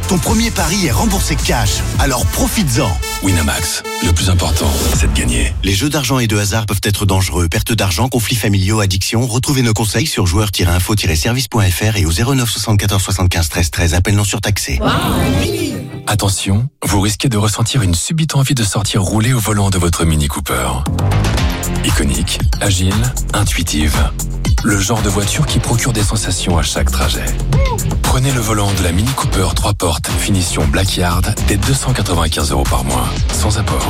ton premier pari est remboursé cash. Alors profites-en. Winamax, le plus important, c'est de gagner. Les jeux d'argent et de hasard peuvent être dangereux. Perte d'argent, conflits familiaux, addiction. Retrouvez nos conseils sur joueurs-info-service.fr et au 09 74 75 13 13. Appel non surtaxé. Attention, vous risquez de ressentir une subite envie de sortir rouler au volant de votre Mini Cooper. Iconique, agile, intuitive. Le genre de voiture qui procure des sensations à chaque trajet. Prenez le volant de la Mini Cooper 3 portes, finition Blackyard, dès 295 € par mois, sans apport.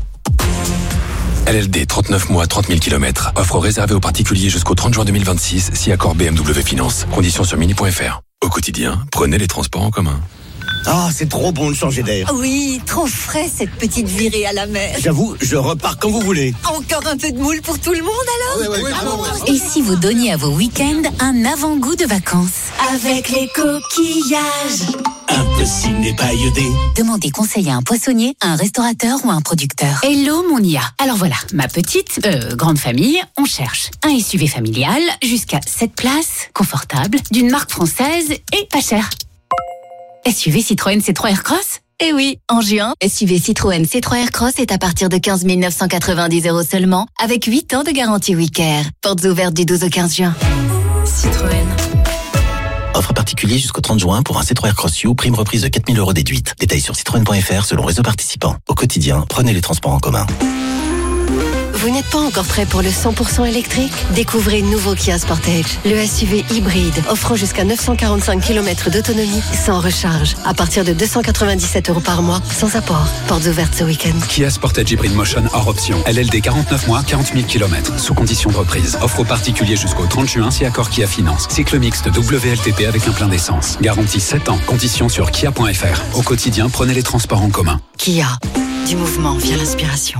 LLD 39 mois, 30 000 km. Offre réservée aux particuliers jusqu'au 30 juin 2026, si accord BMW Finance. Conditions sur mini.fr. Au quotidien, prenez les transports en commun. Ah, c'est trop bon de changer d'air. Oui, trop frais cette petite virée à la mer. J'avoue, je repars quand vous voulez. Encore un peu de moule pour tout le monde alors ? Ouais, carrément, ouais. Et si vous donniez à vos week-ends un avant-goût de vacances ? Avec les coquillages. Un peu ciné pailleté. Demandez conseil à un poissonnier, un restaurateur ou un producteur. Hello mon IA. Alors voilà, ma petite, grande famille, on cherche un SUV familial jusqu'à 7 places, confortable, d'une marque française et pas cher. SUV Citroën C3 Aircross ? Eh oui, en juin, SUV Citroën C3 Aircross est à partir de 15 990 € seulement, avec 8 ans de garantie WeCare. Portes ouvertes du 12 au 15 juin. Citroën. Offre particulier jusqu'au 30 juin pour un C3 Aircross U, prime reprise de 4 000 € déduite. Détails sur citroën.fr selon réseau participant. Au quotidien, prenez les transports en commun. Vous n'êtes pas encore prêt pour le 100% électrique ? Découvrez le nouveau Kia Sportage, le SUV hybride offrant jusqu'à 945 km d'autonomie sans recharge, à partir de 297 € par mois, sans apport. Portes ouvertes ce week-end. Kia Sportage Hybrid Motion hors option. LLD 49 mois, 40 000 km, sous condition de reprise. Offre aux particuliers jusqu'au 30 juin si accord Kia Finance. Cycle mixte WLTP avec un plein d'essence. Garantie 7 ans. Conditions sur kia.fr. Au quotidien, prenez les transports en commun. Kia, du mouvement vient l'inspiration.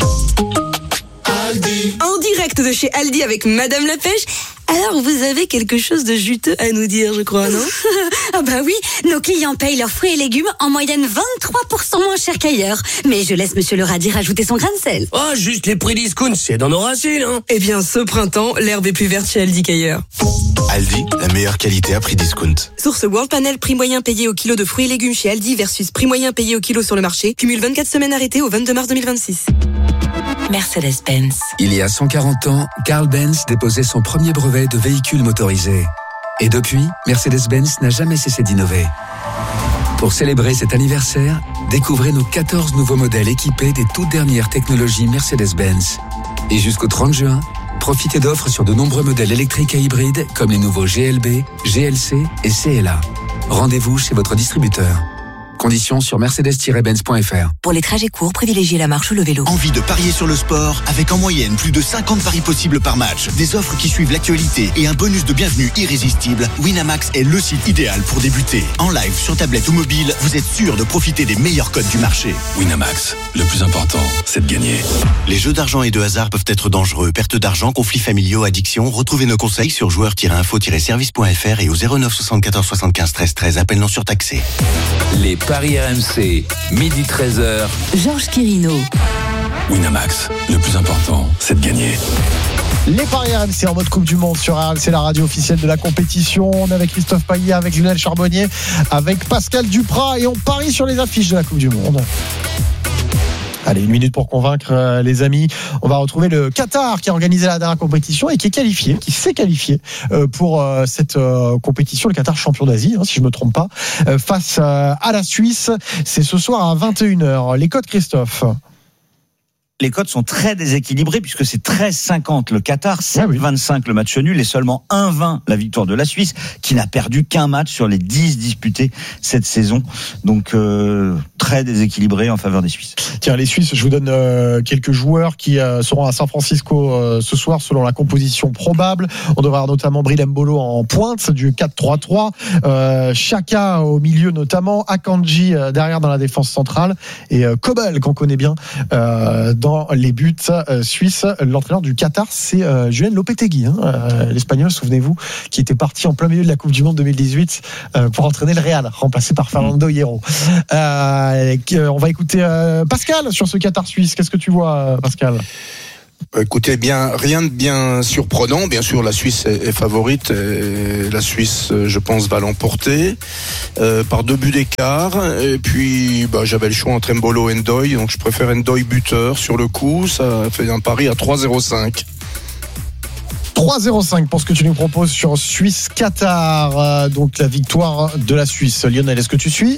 En direct de chez Aldi avec Madame la Pêche. Alors, vous avez quelque chose de juteux à nous dire, je crois, non ? Ah bah oui, nos clients payent leurs fruits et légumes en moyenne 23% moins cher qu'ailleurs. Mais je laisse Monsieur le radis rajouter son grain de sel. Oh, juste les prix discount, c'est dans nos racines, hein. Eh bien, ce printemps, l'herbe est plus verte chez Aldi qu'ailleurs. Aldi, la meilleure qualité à prix discount. Source World Panel, prix moyen payé au kilo de fruits et légumes chez Aldi versus prix moyen payé au kilo sur le marché. Cumule 24 semaines arrêtées au 22 mars 2026. Mercedes-Benz. Il y a 140 ans, Carl Benz déposait son premier brevet de véhicule motorisé. Et depuis, Mercedes-Benz n'a jamais cessé d'innover. Pour célébrer cet anniversaire, découvrez nos 14 nouveaux modèles équipés des toutes dernières technologies Mercedes-Benz. Et jusqu'au 30 juin, profitez d'offres sur de nombreux modèles électriques et hybrides comme les nouveaux GLB, GLC et CLA. Rendez-vous chez votre distributeur. Conditions sur mercedes-benz.fr. Pour les trajets courts, privilégiez la marche ou le vélo. Envie de parier sur le sport avec en moyenne plus de 50 paris possibles par match, des offres qui suivent l'actualité et un bonus de bienvenue irrésistible. Winamax est le site idéal pour débuter. En live, sur tablette ou mobile, vous êtes sûr de profiter des meilleurs codes du marché. Winamax, le plus important, c'est de gagner. Les jeux d'argent et de hasard peuvent être dangereux. Perte d'argent, conflits familiaux, addiction. Retrouvez nos conseils sur joueurs-info-service.fr et au 09 74 75 13 13. Appel non surtaxé. Les paris RMC, midi 13h. Georges Quirino. Winamax, le plus important, c'est de gagner. Les paris RMC en mode Coupe du Monde sur RMC, la radio officielle de la compétition. On est avec Christophe Payet, avec Lionel Charbonnier, avec Pascal Duprat et on parie sur les affiches de la Coupe du Monde. Allez, 1 minute pour convaincre les amis. On va retrouver le Qatar qui a organisé la dernière compétition et qui est qualifié, qui s'est qualifié pour cette compétition. Le Qatar champion d'Asie, si je me trompe pas, face à la Suisse. C'est ce soir à 21h. Les codes, Christophe? Les codes sont très déséquilibrés puisque c'est 13,50 le Qatar, 7,25 le match nul et seulement 1,20 la victoire de la Suisse qui n'a perdu qu'un match sur les 10 disputés cette saison. Donc très déséquilibré en faveur des Suisses. Tiens, les Suisses, je vous donne quelques joueurs qui seront à San Francisco ce soir selon la composition probable. On devrait avoir notamment Bril Mbolo en pointe du 4-3-3, Xhaka au milieu notamment, Akanji derrière dans la défense centrale et Kobel qu'on connaît bien dans les buts suisses. L'entraîneur du Qatar, c'est Julen Lopetegui, l'Espagnol, souvenez-vous, qui était parti en plein milieu de la Coupe du Monde 2018 pour entraîner le Real, remplacé par Fernando Hierro. On va écouter Pascal sur ce Qatar suisse. Qu'est-ce que tu vois, Pascal ? Écoutez, rien de bien surprenant. Bien sûr, la Suisse est favorite. Et la Suisse, je pense, va l'emporter par 2 buts d'écart. Et puis, j'avais le choix entre Mbolo et Ndoye. Donc, je préfère Ndoye buteur sur le coup. Ça fait un pari à 3,05. 3,05 pour ce que tu nous proposes sur Suisse-Qatar. Donc, la victoire de la Suisse. Lionel, est-ce que tu suis ?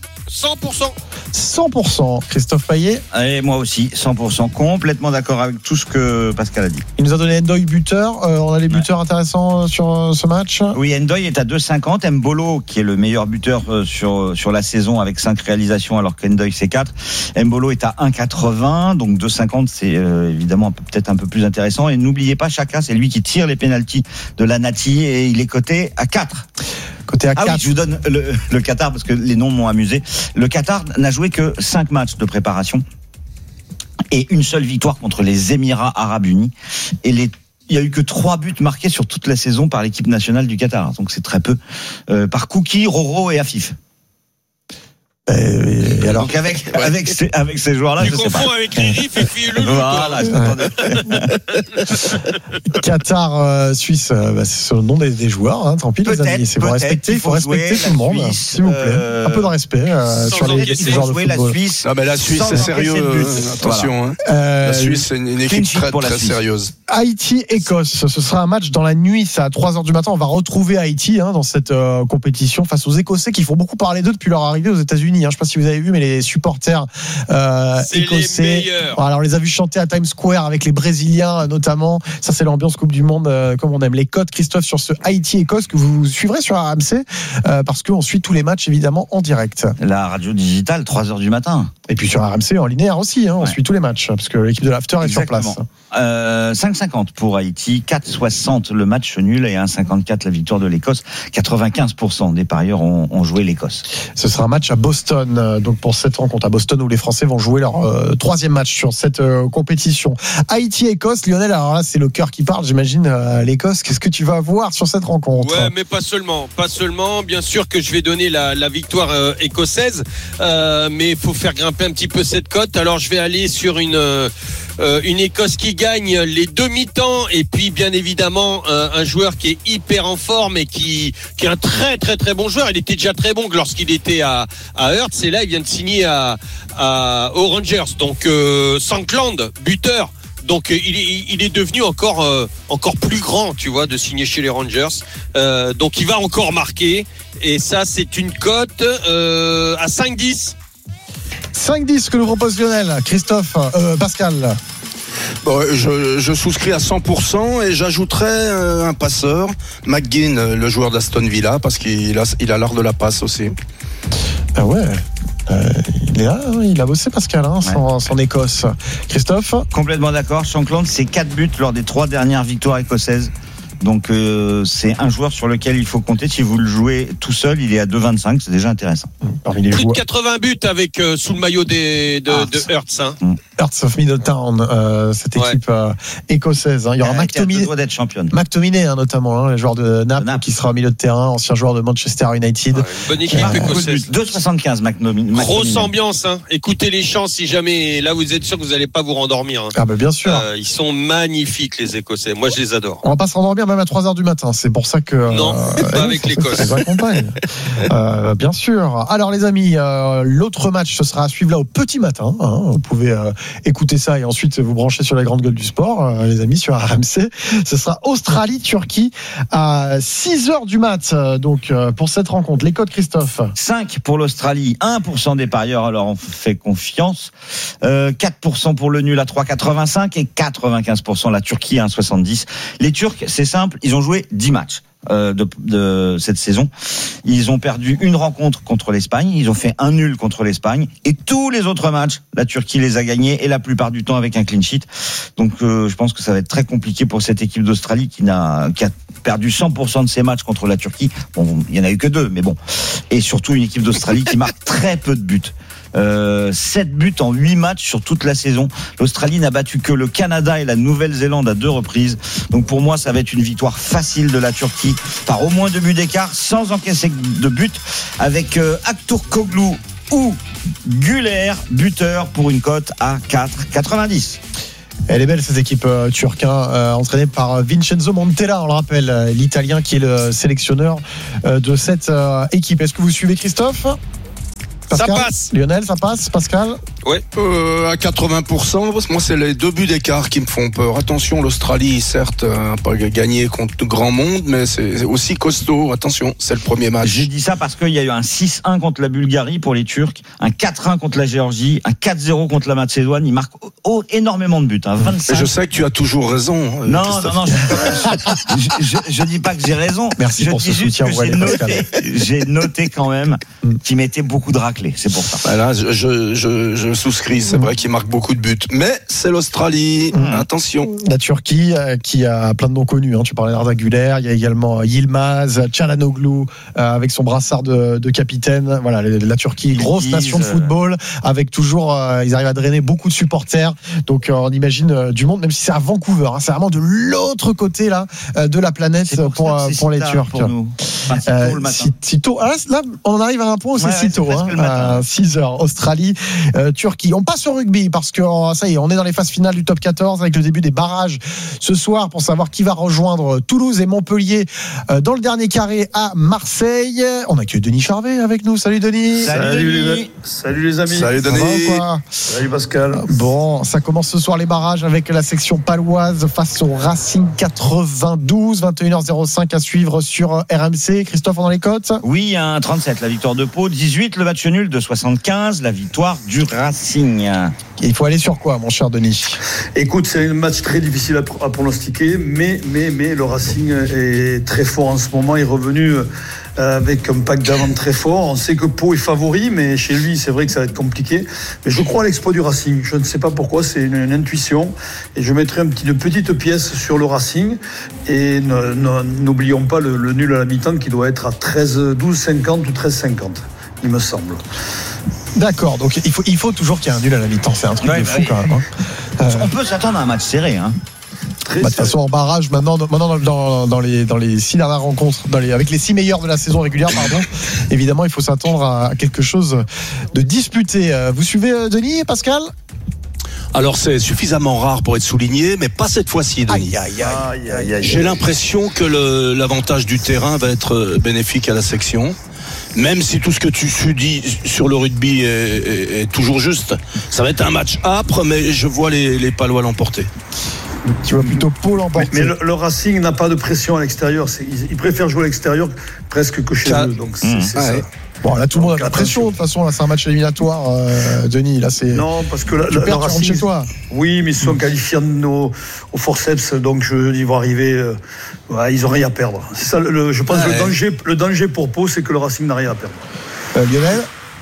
100%. Christophe Payet. Et moi aussi, 100%. Complètement d'accord avec tout ce que Pascal a dit. Il nous a donné Ndoye buteur. On a les buteurs intéressants sur ce match. Oui, Ndoye est à 2,50. Mbolo, qui est le meilleur buteur sur la saison avec 5 réalisations, alors que Ndoye c'est 4. Mbolo est à 1,80. Donc 2,50, c'est évidemment peut-être un peu plus intéressant. Et n'oubliez pas, Chaka, c'est lui qui tire les pénaltys de la Nati et il est coté à 4. Côté à 4. Oui, je vous donne le Qatar parce que les noms m'ont amusé. Le Qatar n'a joué que 5 matchs de préparation et une seule victoire contre les Émirats Arabes Unis. Et il y a eu que 3 buts marqués sur toute la saison par l'équipe nationale du Qatar. Donc c'est très peu. Par Kouki, Roro et Afif. Et alors, donc avec ces joueurs-là, tu je sais pas. confonds avec Rif et puis le Voilà. Qatar, Suisse, c'est le nom des joueurs. Hein, tant pis les amis, c'est pour respecter. Il faut respecter tout le monde, s'il vous plaît. Un peu de respect sur les joueurs de football. La Suisse, c'est sérieux. Attention. Voilà. La Suisse, c'est une équipe très sérieuse. Haïti-Écosse, ce sera un match dans la nuit, c'est à 3h du matin. On va retrouver Haïti dans cette compétition face aux Écossais qui font beaucoup parler d'eux depuis leur arrivée aux États-Unis. Je ne sais pas si vous avez vu, mais les supporters écossais, alors on les a vus chanter à Times Square avec les Brésiliens notamment. Ça, c'est l'ambiance Coupe du Monde comme on aime. Les codes, Christophe, sur ce Haïti-Écosse que vous suivrez sur RMC parce qu'on suit tous les matchs évidemment en direct. La radio digitale, 3h du matin. Et puis sur RMC en linéaire aussi, on suit tous les matchs parce que l'équipe de l'After est sur place. 5,50 pour Haïti, 4,60 le match nul et 1,54 la victoire de l'Écosse. 95% des parieurs ont joué l'Écosse. Ce sera un match à Boston, donc pour cette rencontre à Boston où les Français vont jouer leur 3e match sur cette compétition. Haïti-Écosse, Lionel, alors là c'est le cœur qui parle, j'imagine, l'Écosse. Qu'est-ce que tu vas voir sur cette rencontre ? Ouais, mais pas seulement. Bien sûr que je vais donner la victoire écossaise, mais il faut faire grimper un petit peu cette cote. Alors je vais aller sur une Écosse qui gagne les 2 mi-temps et puis bien évidemment un joueur qui est hyper en forme et qui est un très très très bon joueur. Il était déjà très bon lorsqu'il était à Hearts et là il vient de signer aux Rangers. Donc Sankland, buteur. Donc il est devenu encore plus grand, tu vois, de signer chez les Rangers. Donc il va encore marquer et ça c'est une cote à 5,10. 5,10 que nous propose Lionel. Christophe, Pascal. Bon, je souscris à 100% et j'ajouterais un passeur, McGinn, le joueur d'Aston Villa, parce qu'il a l'art de la passe aussi. Ah ouais. Il a bossé Pascal son Écosse. Christophe ? Complètement d'accord. Shankland, c'est 4 buts lors des 3 dernières victoires écossaises. Donc c'est un joueur sur lequel il faut compter. Si vous le jouez tout seul, il est à 2,25, c'est déjà intéressant. Plus de 80 buts avec sous le maillot de Hearts. Hearts of Middletown, cette équipe écossaise. Il y aura McTominay d'être championne. McTominay notamment, le joueur de Naples qui sera au milieu de terrain, ancien joueur de Manchester United. Bonne équipe écossaise. 2,75 McTominay. Grosse ambiance. Écoutez les chants si jamais. Là vous êtes sûr que vous n'allez pas vous rendormir. Ah bah bien sûr. Ils sont magnifiques les Écossais. Moi je les adore. On va pas se rendormir même à 3h du matin. C'est pour ça que non, pas avec l'Écosse. Bien sûr. Alors les amis, l'autre match ce sera à suivre là au petit matin. Vous pouvez écouter ça et ensuite vous brancher sur la grande gueule du sport, les amis, sur RMC. Ce sera Australie-Turquie à 6h du mat. Donc pour cette rencontre, les codes, Christophe. 5 pour l'Australie, 1% des parieurs, alors on fait confiance. 4% pour le nul à 3,85 et 95% la Turquie à 1,70. Les Turcs, c'est simple, ils ont joué 10 matchs. De cette saison. Ils ont perdu une rencontre contre l'Espagne, ils ont fait un nul contre l'Espagne et tous les autres matchs, la Turquie les a gagnés et la plupart du temps avec un clean sheet. Donc je pense que ça va être très compliqué pour cette équipe d'Australie qui a perdu 100% de ses matchs contre la Turquie. Bon, il y en a eu que 2, mais bon. Et surtout une équipe d'Australie qui marque très peu de buts. 7 buts en 8 matchs sur toute la saison. L'Australie n'a battu que le Canada et la Nouvelle-Zélande à 2 reprises. Donc pour moi, ça va être une victoire facile de la Turquie par au moins 2 buts d'écart, sans encaisser de but, avec Aktürkoğlu ou Güler buteur pour une cote à 4,90. Elle est belle cette équipe turque, entraînée par Vincenzo Montella, on le rappelle, l'Italien qui est le sélectionneur de cette équipe. Est-ce que vous suivez Christophe ? Pascal, ça passe. Lionel, ça passe. Pascal ? Ouais. À 80%, moi c'est les 2 buts d'écart qui me font peur. Attention, l'Australie, certes, n'a pas gagné contre grand monde, mais c'est aussi costaud. Attention, c'est le premier match. J'ai dit ça parce qu'il y a eu un 6-1 contre la Bulgarie pour les Turcs, un 4-1 contre la Géorgie, un 4-0 contre la Macédoine. Ils marquent énormément de buts, 25. Mais je sais que tu as toujours raison. Non, je dis pas que j'ai raison. Merci pour ce soutien. J'ai noté quand même qu'ils mettaient beaucoup de raclés. C'est pour ça. Voilà, je souscris. C'est vrai qu'il marque beaucoup de buts, mais c'est l'Australie. Attention. La Turquie qui a plein de noms connus. Tu parlais d'Arda Güler. Il y a également Yilmaz, Çalhanoğlu avec son brassard de capitaine. Voilà, la Turquie, grosse nation de football, avec toujours, ils arrivent à drainer beaucoup de supporters. Donc on imagine du monde, même si c'est à Vancouver. C'est vraiment de l'autre côté là de la planète pour les Turcs. Pour nous. Si tôt. Là, on arrive à un point où c'est si tôt. 6h, Australie, Turquie. On passe au rugby parce que ça y est, on est dans les phases finales du top 14 avec le début des barrages ce soir pour savoir qui va rejoindre Toulouse et Montpellier dans le dernier carré à Marseille. On accueille Denis Charvet avec nous. Salut Denis. Salut les amis. Salut Denis. Salut Pascal. Bon, ça commence ce soir les barrages avec la section paloise face au Racing 92, 21h05 à suivre sur RMC. Christophe, on a les cotes ? Oui, 1,37 la victoire de Pau, 18 le match nul de 75, la victoire du Racing. Il faut aller sur quoi, mon cher Denis ? Écoute, c'est un match très difficile à pronostiquer, mais le Racing est très fort en ce moment, il est revenu avec un pack d'avant très fort. On sait que Pau est favori, mais chez lui, c'est vrai que ça va être compliqué. Mais je crois à l'exploit du Racing. Je ne sais pas pourquoi, c'est une intuition. Et je mettrai une petite pièce sur le Racing. Et n'oublions pas le nul à la mi-temps qui doit être à 12,50 ou 13,50, il me semble. D'accord, donc il faut toujours qu'il y ait un nul à la mi-temps. C'est un truc de fou quand même. On peut s'attendre à un match serré. De toute façon, en barrage, maintenant dans les 6 dernières rencontres, avec les 6 meilleurs de la saison régulière, évidemment, il faut s'attendre à quelque chose de disputé. Vous suivez Denis et Pascal ? Alors c'est suffisamment rare pour être souligné, mais pas cette fois-ci, Denis. J'ai l'impression que l'avantage du terrain va être bénéfique à la section. Même si tout ce que tu dis sur le rugby est toujours juste, ça va être un match âpre, mais je vois les Palois l'emporter. Tu vois plutôt Pau l'emporter. Mais le Racing n'a pas de pression à l'extérieur. Ils préfèrent jouer à l'extérieur presque que chez eux. Donc c'est ça. Bon, là, tout le monde a la pression. De toute façon, là, c'est un match éliminatoire, Denis. Là, c'est. Non, parce que tu perds, tu rentres chez toi. Oui, mais ils sont qualifiés au forceps, donc ils vont arriver. Ils n'ont rien à perdre. C'est ça, je pense que le danger pour Pau, c'est que le Racing n'a rien à perdre. Lionel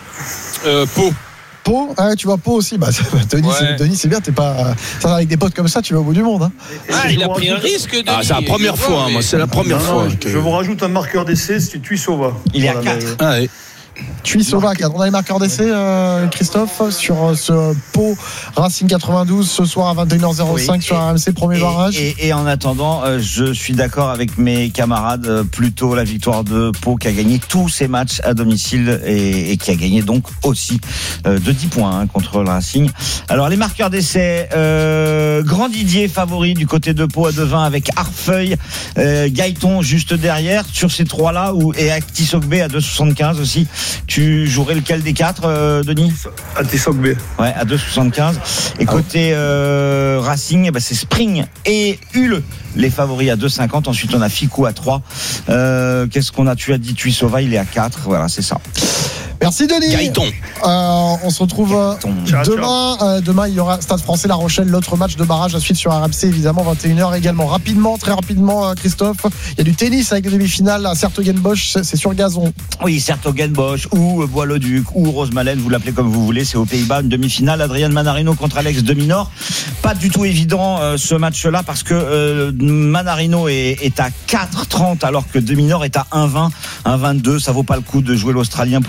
Pau. Pau, tu vas Pau aussi. Denis, c'est bien. T'es pas. Ça, avec des potes comme ça, tu vas au bout du monde. Il a pris un risque, Denis. C'est la première fois. Moi, c'est la première fois. Je vous rajoute un marqueur d'essai, c'est Tuisova. Il est à 4. Tuisova, on a les marqueurs d'essai, Christophe, sur ce Pau Racing 92 ce soir à 21h05 sur RMC, premier barrage. Et en attendant, je suis d'accord avec mes camarades, plutôt la victoire de Pau qui a gagné tous ses matchs à domicile et qui a gagné donc aussi de 10 points contre le Racing. Alors les marqueurs d'essai, Grand Didier favori du côté de Pau à 2,20 avec Arfeuil, Gaëton juste derrière. Sur ces trois-là, et Aktisogbe à 2,75 aussi. Tu jouerais lequel des 4, Denis ? Aktisogbe. Ouais, à 2,75. Et côté Racing, c'est Spring et Hull, les favoris à 2,50. Ensuite, on a Ficou à 3. Qu'est-ce qu'on a ? Tu as dit Tuisova, il est à 4. Voilà, c'est ça. Merci Denis. Gaëton. On se retrouve demain. Demain, il y aura Stade Français La Rochelle, l'autre match de barrage à suivre sur RMC, évidemment, 21h également. Très rapidement, Christophe, il y a du tennis avec les demi-finales à Sertogenbosch, c'est sur gazon. Oui, Sertogenbosch ou Bois-le-Duc ou Rosemalen, vous l'appelez comme vous voulez, c'est aux Pays-Bas, une demi-finale. Adrien Manarino contre Alex de Minaur. Pas du tout évident ce match-là parce que Manarino est à 4,30 alors que de Minaur est à 1,20, 1,22. Ça vaut pas le coup de jouer l'Australien pour une si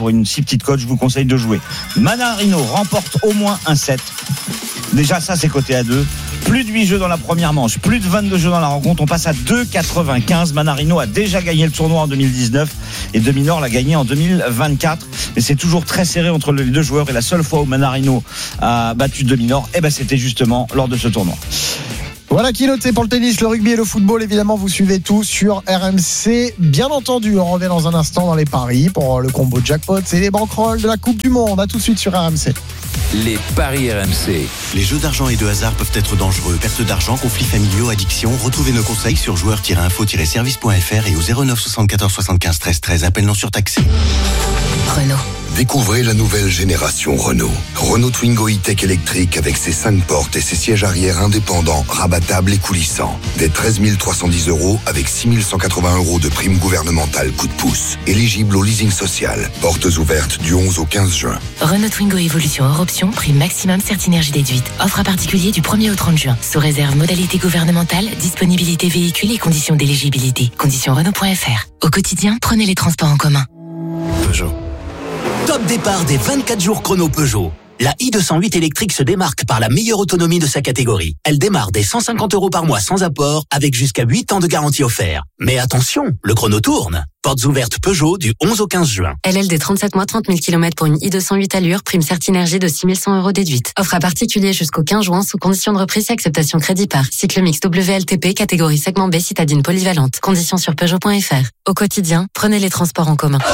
petites cotes, je vous conseille de jouer. Manarino remporte au moins un set. Déjà, ça, c'est coté à 2. Plus de 8 jeux dans la première manche, plus de 22 jeux dans la rencontre. On passe à 2,95. Manarino a déjà gagné le tournoi en 2019 et Dominor l'a gagné en 2024. Mais c'est toujours très serré entre les deux joueurs. Et la seule fois où Manarino a battu Dominor, c'était justement lors de ce tournoi. Voilà qui est noté pour le tennis, le rugby et le football. Évidemment, vous suivez tout sur RMC. Bien entendu, on revient dans un instant dans les paris pour le combo jackpot. C'est les banquerolles de la Coupe du Monde. À tout de suite sur RMC. Les paris RMC. Les jeux d'argent et de hasard peuvent être dangereux. Perte d'argent, conflits familiaux, addiction. Retrouvez nos conseils sur joueurs-info-service.fr et au 09 74 75 13 13. Appel non surtaxé. Renault. Découvrez la nouvelle génération Renault. Renault Twingo E-Tech électrique avec ses 5 portes et ses sièges arrière indépendants, rabattables et coulissants. Dès 13 310 € avec 6 180 € de prime gouvernementale coup de pouce. Éligible au leasing social. Portes ouvertes du 11 au 15 juin. Renault Twingo Evolution hors option, prime maximum Certinergie déduite. Offre à particulier du 1er au 30 juin. Sous réserve modalité gouvernementale, disponibilité véhicule et conditions d'éligibilité. Conditions Renault.fr. Au quotidien, prenez les transports en commun. Peugeot. Top départ des 24 jours chrono Peugeot. La i208 électrique se démarque par la meilleure autonomie de sa catégorie. Elle démarre dès 150 € par mois sans apport, avec jusqu'à 8 ans de garantie offert. Mais attention, le chrono tourne. Portes ouvertes Peugeot du 11 au 15 juin. LLD 37 mois, 30 000 km pour une i208 allure, prime Certinergie de 6 100 € déduite. Offre à particulier jusqu'au 15 juin sous condition de reprise et acceptation crédit par. Cycle mixte WLTP, catégorie segment B, citadine polyvalente. Conditions sur Peugeot.fr. Au quotidien, prenez les transports en commun.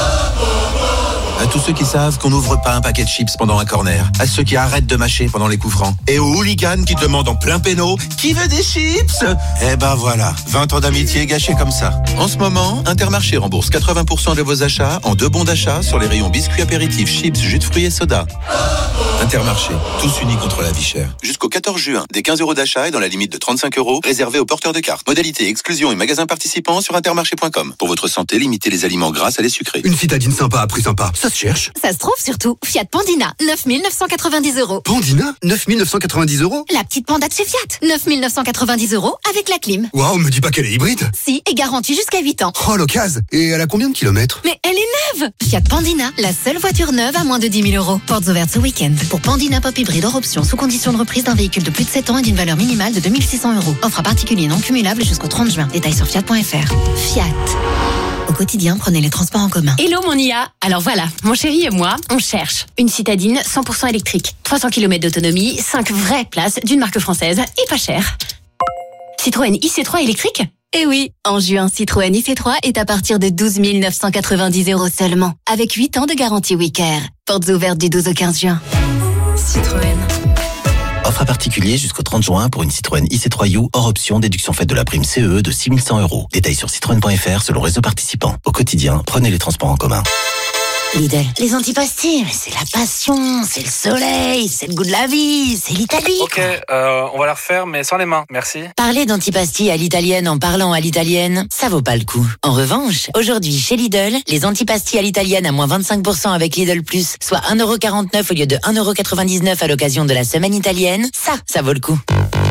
À tous ceux qui savent qu'on n'ouvre pas un paquet de chips pendant un corner. À ceux qui arrêtent de mâcher pendant les coups francs. Et aux hooligans qui demandent en plein péno qui veut des chips. Eh ben voilà, 20 ans d'amitié gâchés comme ça. En ce moment, Intermarché rembourse 80% de vos achats en 2 bons d'achat sur les rayons biscuits apéritifs, chips, jus de fruits et soda. Intermarché, tous unis contre la vie chère. Jusqu'au 14 juin, des 15 € d'achat et dans la limite de 35 € réservés aux porteurs de cartes. Modalité, exclusion et magasins participants sur intermarché.com. Pour votre santé, limitez les aliments gras à les sucrés. Une citadine sympa à prix sympa. Ça se cherche. Ça se trouve surtout. Fiat Pandina, 9 990 €. Pandina, 9 990 €. La petite Panda de chez Fiat, 9 990 € avec la clim. Waouh, me dis pas qu'elle est hybride. Si, et garantie jusqu'à 8 ans. Oh, l'occasion. Et elle a combien de kilomètres? Mais elle est neuve. Fiat Pandina, la seule voiture neuve à moins de 10 000 €. Portes ouvertes ce week-end. Pour Pandina Pop Hybride hors option, sous condition de reprise d'un véhicule de plus de 7 ans et d'une valeur minimale de 2 600 €. Offre à particulier non cumulable jusqu'au 30 juin. Détails sur Fiat.fr. Fiat. Au quotidien, prenez les transports en commun. Hello mon IA. Alors voilà, mon chéri et moi, on cherche une citadine 100% électrique. 300 km d'autonomie, 5 vraies places d'une marque française et pas cher. Citroën IC3 électrique ? Eh oui, en juin, Citroën IC3 est à partir de 12 990 € seulement, avec 8 ans de garantie Wicare. Portes ouvertes du 12 au 15 juin. Citroën. Offre à particulier jusqu'au 30 juin pour une Citroën IC3U hors option, déduction faite de la prime CE de 6 100 €. Détails sur citroën.fr selon réseau participant. Au quotidien, prenez les transports en commun. Lidl, les antipastilles, mais c'est la passion, c'est le soleil, c'est le goût de la vie, c'est l'Italie. Ok, on va la refaire, mais sans les mains, merci. Parler d'antipastilles à l'italienne en parlant à l'italienne, ça vaut pas le coup. En revanche, aujourd'hui chez Lidl, les antipastilles à l'italienne à moins 25% avec Lidl Plus, soit 1,49 € au lieu de 1,99 € à l'occasion de la semaine italienne, ça vaut le coup.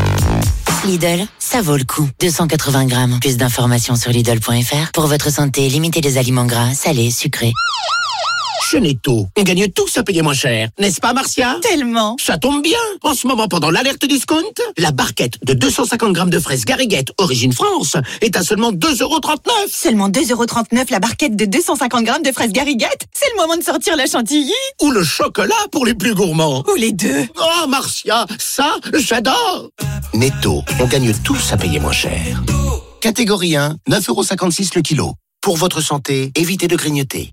Lidl, ça vaut le coup. 280 grammes. Plus d'informations sur Lidl.fr. Pour votre santé, limitez les aliments gras, salés, sucrés. Chez Netto, on gagne tous à payer moins cher. N'est-ce pas, Marcia? Tellement. Ça tombe bien. En ce moment, pendant l'alerte discount, la barquette de 250 grammes de fraises Gariguette, origine France, est à seulement 2,39 €. Seulement 2,39 € la barquette de 250 grammes de fraises Gariguette? C'est le moment de sortir la chantilly. Ou le chocolat pour les plus gourmands. Ou les deux. Oh, Marcia, ça, j'adore. Netto, on gagne tous à payer moins cher. Catégorie 1, 9,56 € le kilo. Pour votre santé, évitez de grignoter.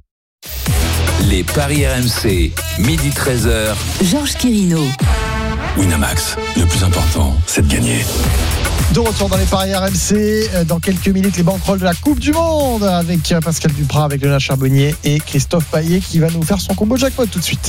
Les paris RMC, midi 13h. Georges Quirino. Winamax, le plus important, c'est de gagner. De retour dans les paris RMC, dans quelques minutes les banquerolles de la Coupe du Monde avec Pascal Duprat, avec Léna Charbonnier et Christophe Payet qui va nous faire son combo jackpot tout de suite.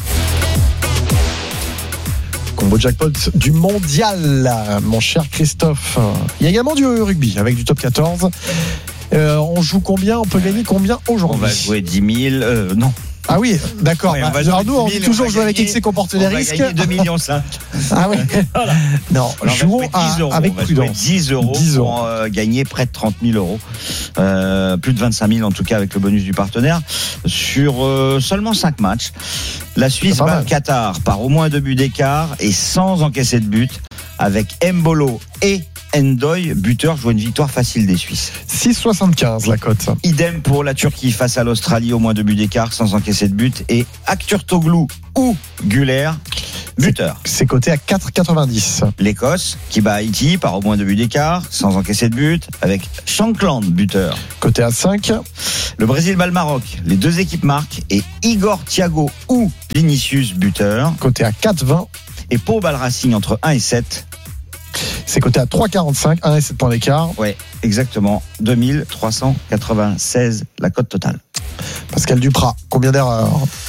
Combo jackpot du mondial, mon cher Christophe. Il y a également du rugby avec du top 14. On joue combien? On peut gagner combien aujourd'hui? On va jouer 10 000. Non. Ah oui, d'accord. Ouais, alors nous, on dit toujours jouer avec excès comporte des risques. 2,5 millions. Ah oui. Voilà. Non, jouons avec prudence. 10 euros pour gagner près de 30 000 euros. Plus de 25 000 en tout cas avec le bonus du partenaire sur seulement 5 matchs. La Suisse bat le Qatar par au moins 2 buts d'écart et sans encaisser de but, avec Mbolo et Endoy, buteur, joue une victoire facile des Suisses. 6,75 la cote. Idem pour la Turquie face à l'Australie, au moins 2 buts d'écart, sans encaisser de but. Et Aktürkoğlu ou Güler, buteur. C'est coté à 4,90. L'Écosse qui bat Haïti par au moins 2 buts d'écart, sans encaisser de but, avec Shankland, buteur. Coté à 5. Le Brésil bat le Maroc. Les deux équipes marquent. Et Igor Thiago ou Vinicius, buteur. Coté à 4,20. Et Pau bat le Racing entre 1 et 7. C'est coté à 3,45, 1 et 7 points d'écart. Ouais, exactement. 2396 la cote totale. Pascal Duprat, combien d'erreurs?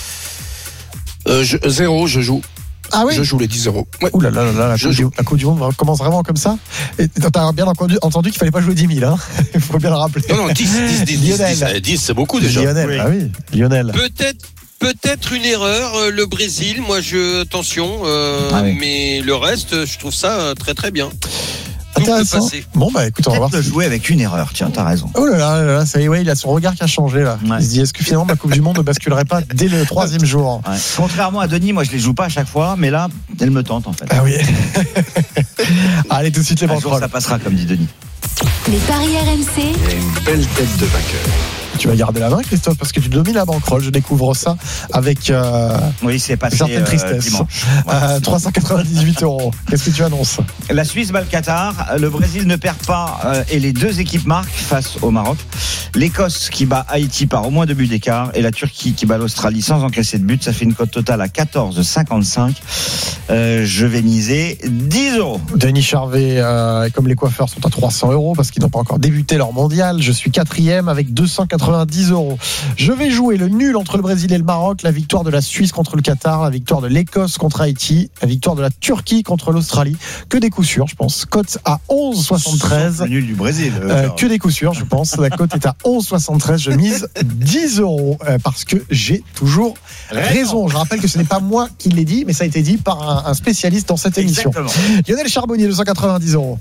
0, je joue. Ah oui? Je joue les 10 euros. Ouais. Ouh là là là, la Coupe du Monde commence vraiment comme ça. Et t'as bien entendu qu'il fallait pas jouer 10 000, hein. Il faut bien le rappeler. Non, 10, c'est beaucoup déjà. Lionel, oui. Ah oui, Lionel. Peut-être une erreur, le Brésil, attention, mais le reste, je trouve ça très très bien. Intéressant. Bon écoute, on va voir. De jouer avec une erreur, tiens, t'as raison. Oh là là, ça y est, ouais, il a son regard qui a changé là. Ouais. Il se dit, est-ce que finalement ma Coupe du Monde ne basculerait pas dès le 3e jour? Ouais. Contrairement à Denis, moi je les joue pas à chaque fois, mais là, elle me tente en fait. Ah oui. Allez, tout de suite les banquerolles. Ça passera, comme dit Denis. Les paris RMC. Il y a une belle tête de vainqueur. Tu vas garder la main, Christophe, parce que tu domines la banquerolle. Je découvre ça avec oui, c'est passé certaine tristesse. Dimanche. 398 euros. Qu'est-ce que tu annonces? La Suisse bat le Qatar. Le Brésil ne perd pas et les deux équipes marquent face au Maroc. L'Écosse qui bat Haïti par au moins 2 buts d'écart et la Turquie qui bat l'Australie sans encaisser de but. Ça fait une cote totale à 14,55. Je vais miser 10 euros. Denis Charvet, comme les coiffeurs sont à 300 euros parce qu'ils n'ont pas encore débuté leur mondial. Je suis 4e avec 290 euros. Je vais jouer le nul entre le Brésil et le Maroc, la victoire de la Suisse contre le Qatar, la victoire de l'Écosse contre Haïti, la victoire de la Turquie contre l'Australie. Que des coups sûrs, je pense. Cote à 11,73. Le nul du Brésil. Que des coups sûrs, je pense. La cote est à 11,73. Je mise 10 euros parce que j'ai toujours raison. Je rappelle que ce n'est pas moi qui l'ai dit, mais ça a été dit par un spécialiste dans cette émission. Exactement. Lionel Charbonnier, 290 euros.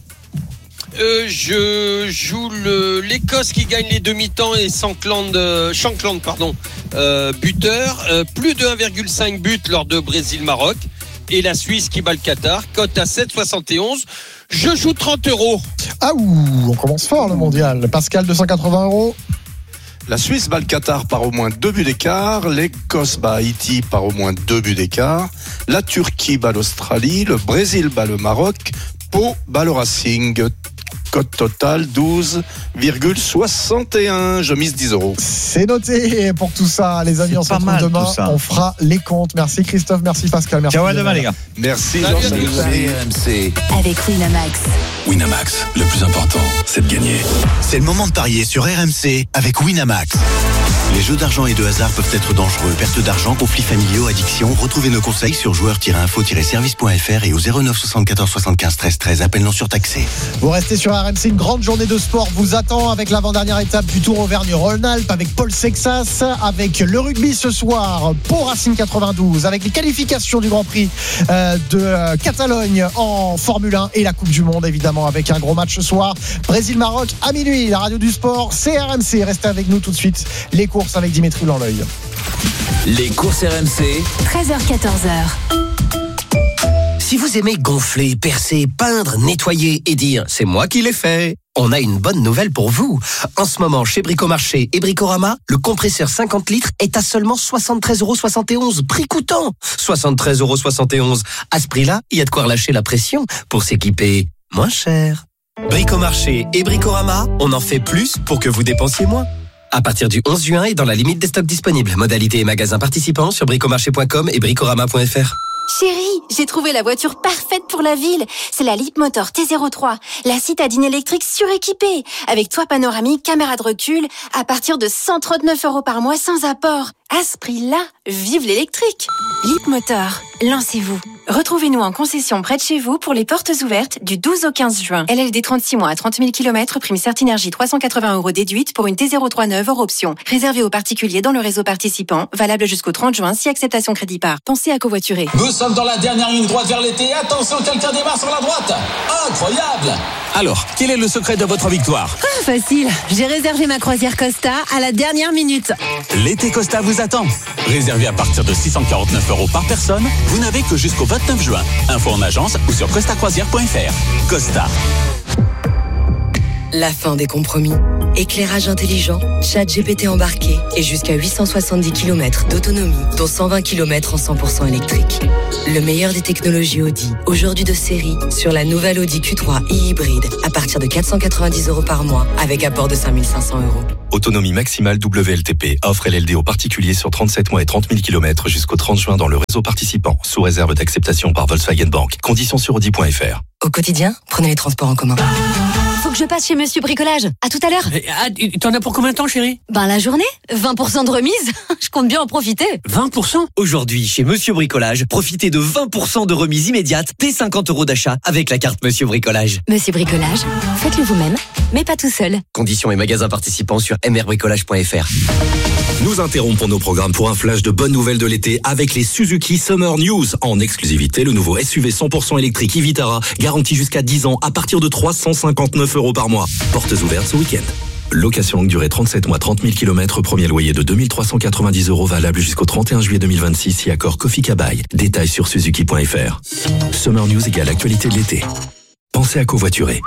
Je joue l'Écosse qui gagne les demi-temps et Shankland, buteur. Plus de 1,5 but lors de Brésil-Maroc. Et la Suisse qui bat le Qatar. Cote à 7,71. Je joue 30 euros. Ah ouh, on commence fort le mondial. Pascal, 280 euros. La Suisse bat le Qatar par au moins 2 buts d'écart. L'Écosse bat Haïti par au moins 2 buts d'écart. La Turquie bat l'Australie. Le Brésil bat le Maroc. Pau bat le Racing. Cote totale 12,61. Je mise 10 euros. C'est noté pour tout ça, les amis. On se retrouve demain. On fera les comptes. Merci Christophe, merci Pascal. Merci. Ciao à demain, les gars. Merci. RMC. Avec Winamax. Winamax, le plus important, c'est de gagner. C'est le moment de parier sur RMC avec Winamax. Les jeux d'argent et de hasard peuvent être dangereux. Perte d'argent, conflits familiaux, addiction. Retrouvez nos conseils sur joueurs-info-service.fr et au 09 74 75 13 13. Appel non surtaxé. Vous restez sur RMC. Une grande journée de sport vous attend avec l'avant-dernière étape du Tour Auvergne-Rhône-Alpes, avec Paul Sexas, avec le rugby ce soir, Pau Racing 92, avec les qualifications du Grand Prix de Catalogne en Formule 1 et la Coupe du Monde évidemment avec un gros match ce soir. Brésil-Maroc à minuit. La radio du sport, c'est RMC. Restez avec nous tout de suite. Les courses avec Dimitri Blanc-L'œil. Les courses RMC. 13h-14h. Si vous aimez gonfler, percer, peindre, nettoyer et dire « c'est moi qui l'ai fait », on a une bonne nouvelle pour vous. En ce moment, chez Bricomarché et Bricorama, le compresseur 50 litres est à seulement 73,71 €, prix coûtant. 73,71 €. À ce prix-là, il y a de quoi relâcher la pression pour s'équiper moins cher. Bricomarché et Bricorama, on en fait plus pour que vous dépensiez moins. À partir du 11 juin et dans la limite des stocks disponibles. Modalités et magasins participants sur bricomarché.com et bricorama.fr. Chérie, j'ai trouvé la voiture parfaite pour la ville. C'est la Leapmotor T03, la citadine électrique suréquipée, avec toit panoramique, caméra de recul, à partir de 139 € par mois sans apport. À ce prix-là, vive l'électrique. Leapmotor, lancez-vous. Retrouvez-nous en concession près de chez vous pour les portes ouvertes du 12 au 15 juin. LLD 36 mois à 30 000 km, prime Certinergie 380 € déduite pour une T03 neuve hors option. Réservé aux particuliers dans le réseau participant, valable jusqu'au 30 juin si acceptation crédit par. Pensez à covoiturer. Nous sommes dans la dernière ligne droite vers l'été. Attention, quelqu'un démarre sur la droite. Incroyable! Alors, quel est le secret de votre victoire? Facile, j'ai réservé ma croisière Costa à la dernière minute. L'été Costa vous attend. Réservé à partir de 649 € par personne, vous n'avez que jusqu'au 29 juin. Info en agence ou sur costacroisière.fr. Costa. La fin des compromis. Éclairage intelligent, ChatGPT embarqué et jusqu'à 870 km d'autonomie, dont 120 km en 100% électrique. Le meilleur des technologies Audi, aujourd'hui de série, sur la nouvelle Audi Q3 e-hybride à partir de 490 € par mois avec apport de 5 500 €. Autonomie maximale WLTP. Offre LLD aux particuliers sur 37 mois et 30 000 km jusqu'au 30 juin dans le réseau participant, sous réserve d'acceptation par Volkswagen Bank. Conditions sur Audi.fr. Au quotidien, prenez les transports en commun. Faut que je passe chez Monsieur Bricolage. À tout à l'heure. T'en as pour combien de temps, chérie? La journée. 20% de remise. Je compte bien en profiter. 20%? Aujourd'hui, chez Monsieur Bricolage, profitez de 20% de remise immédiate dès 50 € d'achat avec la carte Monsieur Bricolage. Monsieur Bricolage, faites-le vous-même, mais pas tout seul. Conditions et magasins participants sur mrbricolage.fr. Nous interrompons nos programmes pour un flash de bonnes nouvelles de l'été avec les Suzuki Summer News. En exclusivité, le nouveau SUV 100% électrique e-Vitara, garanti jusqu'à 10 ans à partir de 359 € par mois. Portes ouvertes ce week-end. Location longue durée 37 mois, 30 000 km, premier loyer de 2390 € valable jusqu'au 31 juillet 2026 si accord Kofi Kabai. Détails sur suzuki.fr. Summer News égale actualité de l'été. Pensez à covoiturer.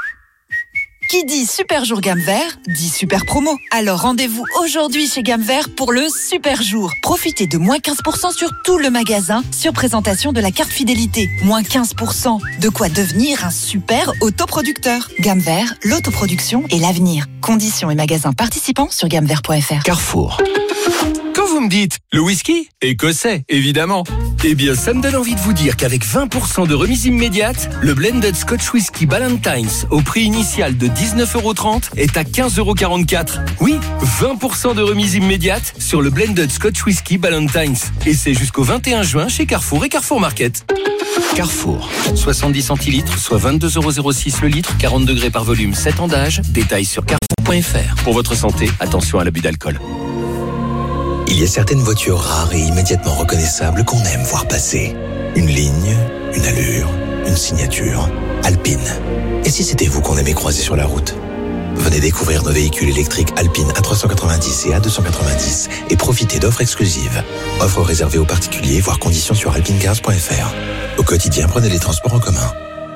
Qui dit super jour gamme vert, dit super promo. Alors rendez-vous aujourd'hui chez Gamme Vert pour le super jour. Profitez de moins 15% sur tout le magasin sur présentation de la carte fidélité. Moins 15%. De quoi devenir un super autoproducteur. Gamme Vert, l'autoproduction et l'avenir. Conditions et magasins participants sur gammevert.fr. Carrefour. Quand vous me dites le whisky écossais, évidemment. Eh bien, ça me donne envie de vous dire qu'avec 20% de remise immédiate, le blended Scotch Whisky Ballantines au prix initial de 19,30 € est à 15,44 €. Oui, 20% de remise immédiate sur le blended Scotch Whisky Ballantines. Et c'est jusqu'au 21 juin chez Carrefour et Carrefour Market. Carrefour, 70 centilitres, soit 22,06 € le litre, 40 degrés par volume, 7 ans d'âge. Détails sur carrefour.fr. Pour votre santé, attention à l'abus d'alcool. Il y a certaines voitures rares et immédiatement reconnaissables qu'on aime voir passer. Une ligne, une allure, une signature. Alpine. Et si c'était vous qu'on aimait croiser sur la route? Venez découvrir nos véhicules électriques Alpine A390 et A290 et profitez d'offres exclusives. Offres réservées aux particuliers, voire conditions sur alpinecars.fr. Au quotidien, prenez les transports en commun.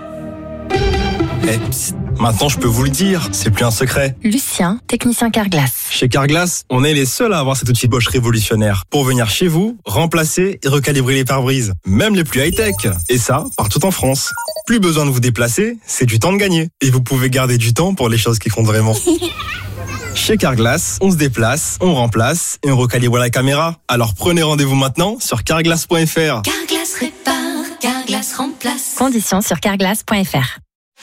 Maintenant, je peux vous le dire, c'est plus un secret. Lucien, technicien Carglass. Chez Carglass, on est les seuls à avoir cet outil Bosch révolutionnaire pour venir chez vous, remplacer et recalibrer les pare-brises, même les plus high-tech. Et ça, partout en France. Plus besoin de vous déplacer, c'est du temps de gagner. Et vous pouvez garder du temps pour les choses qui comptent vraiment. Chez Carglass, on se déplace, on remplace et on recalibre la caméra. Alors prenez rendez-vous maintenant sur carglass.fr. Carglass répare, Carglass remplace. Conditions sur carglass.fr.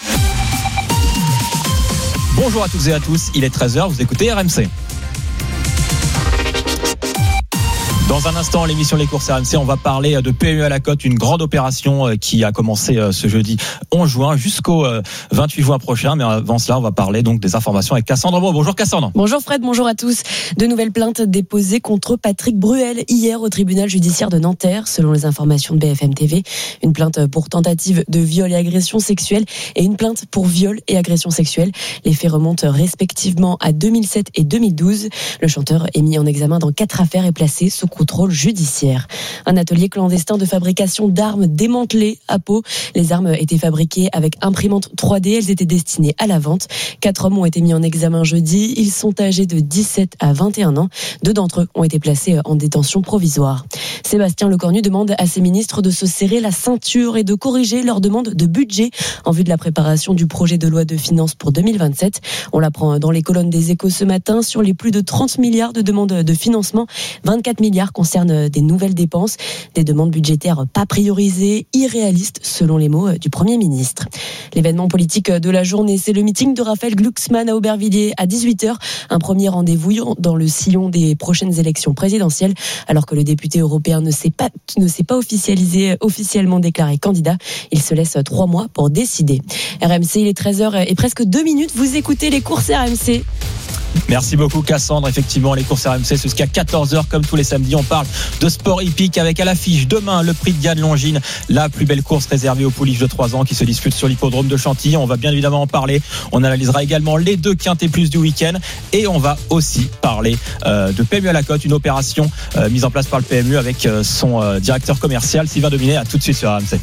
Bonjour à toutes et à tous, il est 13h, vous écoutez RMC. Dans un instant, l'émission Les Courses RMC, on va parler de PMU à la Côte, une grande opération qui a commencé ce jeudi 11 juin jusqu'au 28 juin prochain. Mais avant cela, on va parler donc des informations avec Cassandre Beau. Bonjour Cassandre. Bonjour Fred, bonjour à tous. De nouvelles plaintes déposées contre Patrick Bruel hier au tribunal judiciaire de Nanterre, selon les informations de BFM TV. Une plainte pour tentative de viol et agression sexuelle et une plainte pour viol et agression sexuelle. Les faits remontent respectivement à 2007 et 2012. Le chanteur est mis en examen dans 4 affaires et placé sous contrôle judiciaire. Un atelier clandestin de fabrication d'armes démantelé à Pau. Les armes étaient fabriquées avec imprimante 3D. Elles étaient destinées à la vente. 4 hommes ont été mis en examen jeudi. Ils sont âgés de 17 à 21 ans. 2 d'entre eux ont été placés en détention provisoire. Sébastien Lecornu demande à ses ministres de se serrer la ceinture et de corriger leurs demandes de budget en vue de la préparation du projet de loi de finances pour 2027. On l'apprend dans les colonnes des Échos ce matin. Sur les plus de 30 milliards de demandes de financement, 24 milliards plupart concernent des nouvelles dépenses, des demandes budgétaires pas priorisées, irréalistes selon les mots du Premier ministre. L'événement politique de la journée, c'est le meeting de Raphaël Glucksmann à Aubervilliers à 18h. Un premier rendez-vous dans le sillon des prochaines élections présidentielles, alors que le député européen ne s'est pas officiellement déclaré candidat. Il se laisse 3 mois pour décider. RMC, il est 13h et presque 2 minutes. Vous écoutez les courses RMC. Merci beaucoup Cassandre. Effectivement, les courses RMC, c'est jusqu'à 14h comme tous les samedis. On parle de sport hippique avec à l'affiche demain le prix de Diane Longines, la plus belle course réservée aux pouliches de 3 ans qui se dispute sur l'hippodrome de Chantilly. On va bien évidemment en parler. On analysera également les 2 quintés plus du week-end et on va aussi parler de PMU à la cote, une opération mise en place par le PMU avec son directeur commercial Sylvain Dominé. À tout de suite sur RMC.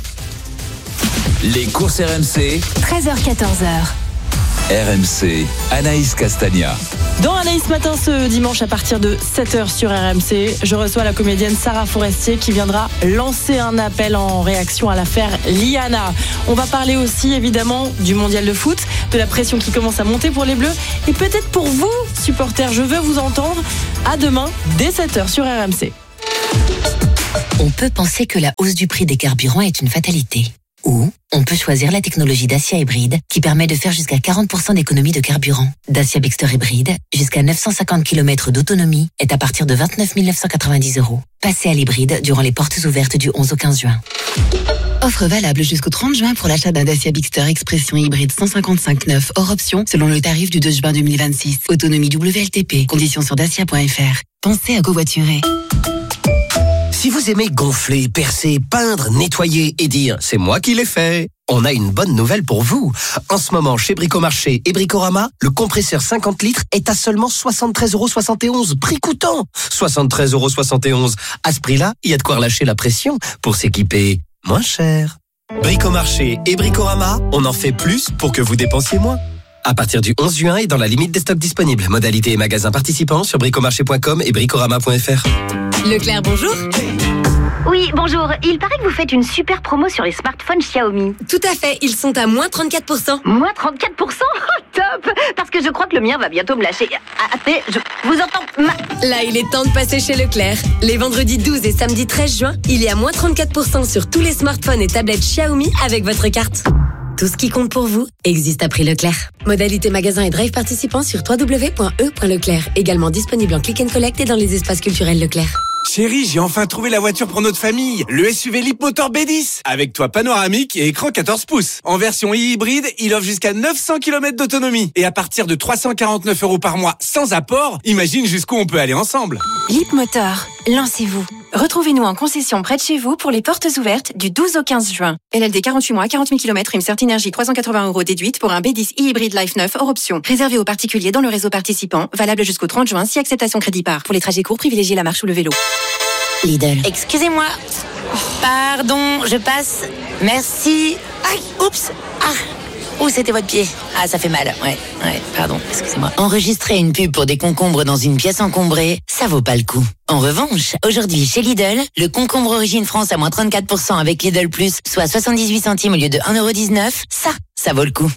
Les courses RMC, 13h-14h. RMC, Anaïs Castagna. Dans Anaïs Matin ce dimanche à partir de 7h sur RMC, je reçois la comédienne Sarah Forestier qui viendra lancer un appel en réaction à l'affaire Liana. On va parler aussi évidemment du mondial de foot, de la pression qui commence à monter pour les Bleus et peut-être pour vous, supporters, je veux vous entendre. À demain dès 7h sur RMC. On peut penser que la hausse du prix des carburants est une fatalité. Ou on peut choisir la technologie Dacia hybride qui permet de faire jusqu'à 40% d'économie de carburant. Dacia Bigster hybride, jusqu'à 950 km d'autonomie, est à partir de 29 990 €. Passez à l'hybride durant les portes ouvertes du 11 au 15 juin. Offre valable jusqu'au 30 juin pour l'achat d'un Dacia Bigster Expression hybride 155/9 hors option selon le tarif du 2 juin 2026. Autonomie WLTP. Conditions sur dacia.fr. Pensez à covoiturer. Si vous aimez gonfler, percer, peindre, nettoyer et dire « c'est moi qui l'ai fait », on a une bonne nouvelle pour vous. En ce moment, chez Bricomarché et Bricorama, le compresseur 50 litres est à seulement 73,71 €. Prix coûtant 73,71 €. À ce prix-là, il y a de quoi relâcher la pression pour s'équiper moins cher. Bricomarché et Bricorama, on en fait plus pour que vous dépensiez moins. À partir du 11 juin et dans la limite des stocks disponibles. Modalités et magasins participants sur bricomarché.com et bricorama.fr. Leclerc, bonjour. Oui, bonjour. Il paraît que vous faites une super promo sur les smartphones Xiaomi. Tout à fait, ils sont à moins 34%. Moins 34%? Oh, top! Parce que je crois que le mien va bientôt me lâcher. Attendez, je vous entends. Là, il est temps de passer chez Leclerc. Les vendredis 12 et samedi 13 juin, il y a moins 34% sur tous les smartphones et tablettes Xiaomi avec votre carte. Tout ce qui compte pour vous existe à prix Leclerc. Modalité magasin et drive participants sur www.e.leclerc. Également disponible en click and collect et dans les espaces culturels Leclerc. Chérie, j'ai enfin trouvé la voiture pour notre famille. Le SUV Leapmotor B10. Avec toit panoramique et écran 14 pouces. En version hybride, il offre jusqu'à 900 km d'autonomie. Et à partir de 349 € par mois sans apport, imagine jusqu'où on peut aller ensemble. Leapmotor, lancez-vous. Retrouvez-nous en concession près de chez vous pour les portes ouvertes du 12 au 15 juin. LLD 48 mois, 40 000 km, prime Certinergie 380 € déduite pour un B10 e-hybride Life 9 hors option. Réservé aux particuliers dans le réseau participant, valable jusqu'au 30 juin si acceptation crédit par. Pour les trajets courts, privilégiez la marche ou le vélo. Lidl. Excusez-moi. Pardon, je passe. Merci. Aïe, oups. Où c'était votre pied? Ah, ça fait mal. Ouais, pardon, excusez-moi. Enregistrer une pub pour des concombres dans une pièce encombrée, ça vaut pas le coup. En revanche, aujourd'hui chez Lidl, le concombre Origine France à moins 34% avec Lidl Plus, soit 78 centimes au lieu de 1,19 €, ça vaut le coup.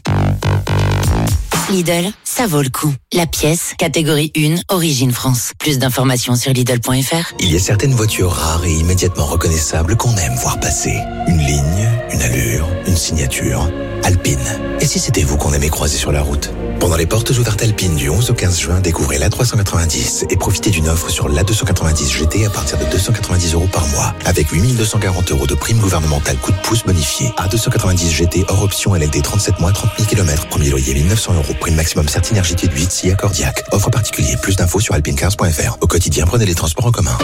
Lidl, ça vaut le coup. La pièce, catégorie 1, Origine France. Plus d'informations sur Lidl.fr. Il y a certaines voitures rares et immédiatement reconnaissables qu'on aime voir passer. Une ligne, une allure, une signature. Alpine. Et si c'était vous qu'on aimait croiser sur la route? Pendant les portes ouvertes Alpine du 11 au 15 juin, découvrez l'A390 et profitez d'une offre sur l'A290 GT à partir de 290 € par mois. Avec 8 240 € de prime gouvernementale coup de pouce bonifié. A290 GT hors option LLD 37 mois, 30 000 km. Premier loyer 1 900 €. Prime maximum Certinergie déduite si accordiaque. Offre particulier. Plus d'infos sur alpinecars.fr. Au quotidien, prenez les transports en commun.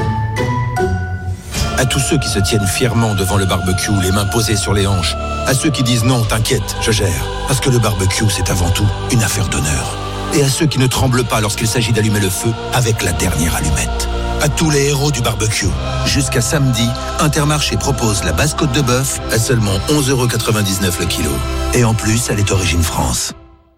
À tous ceux qui se tiennent fièrement devant le barbecue, les mains posées sur les hanches. À ceux qui disent non, t'inquiète, je gère. Parce que le barbecue, c'est avant tout une affaire d'honneur. Et à ceux qui ne tremblent pas lorsqu'il s'agit d'allumer le feu avec la dernière allumette. À tous les héros du barbecue. Jusqu'à samedi, Intermarché propose la basse côte de bœuf à seulement 11,99 € le kilo. Et en plus, elle est Origine France.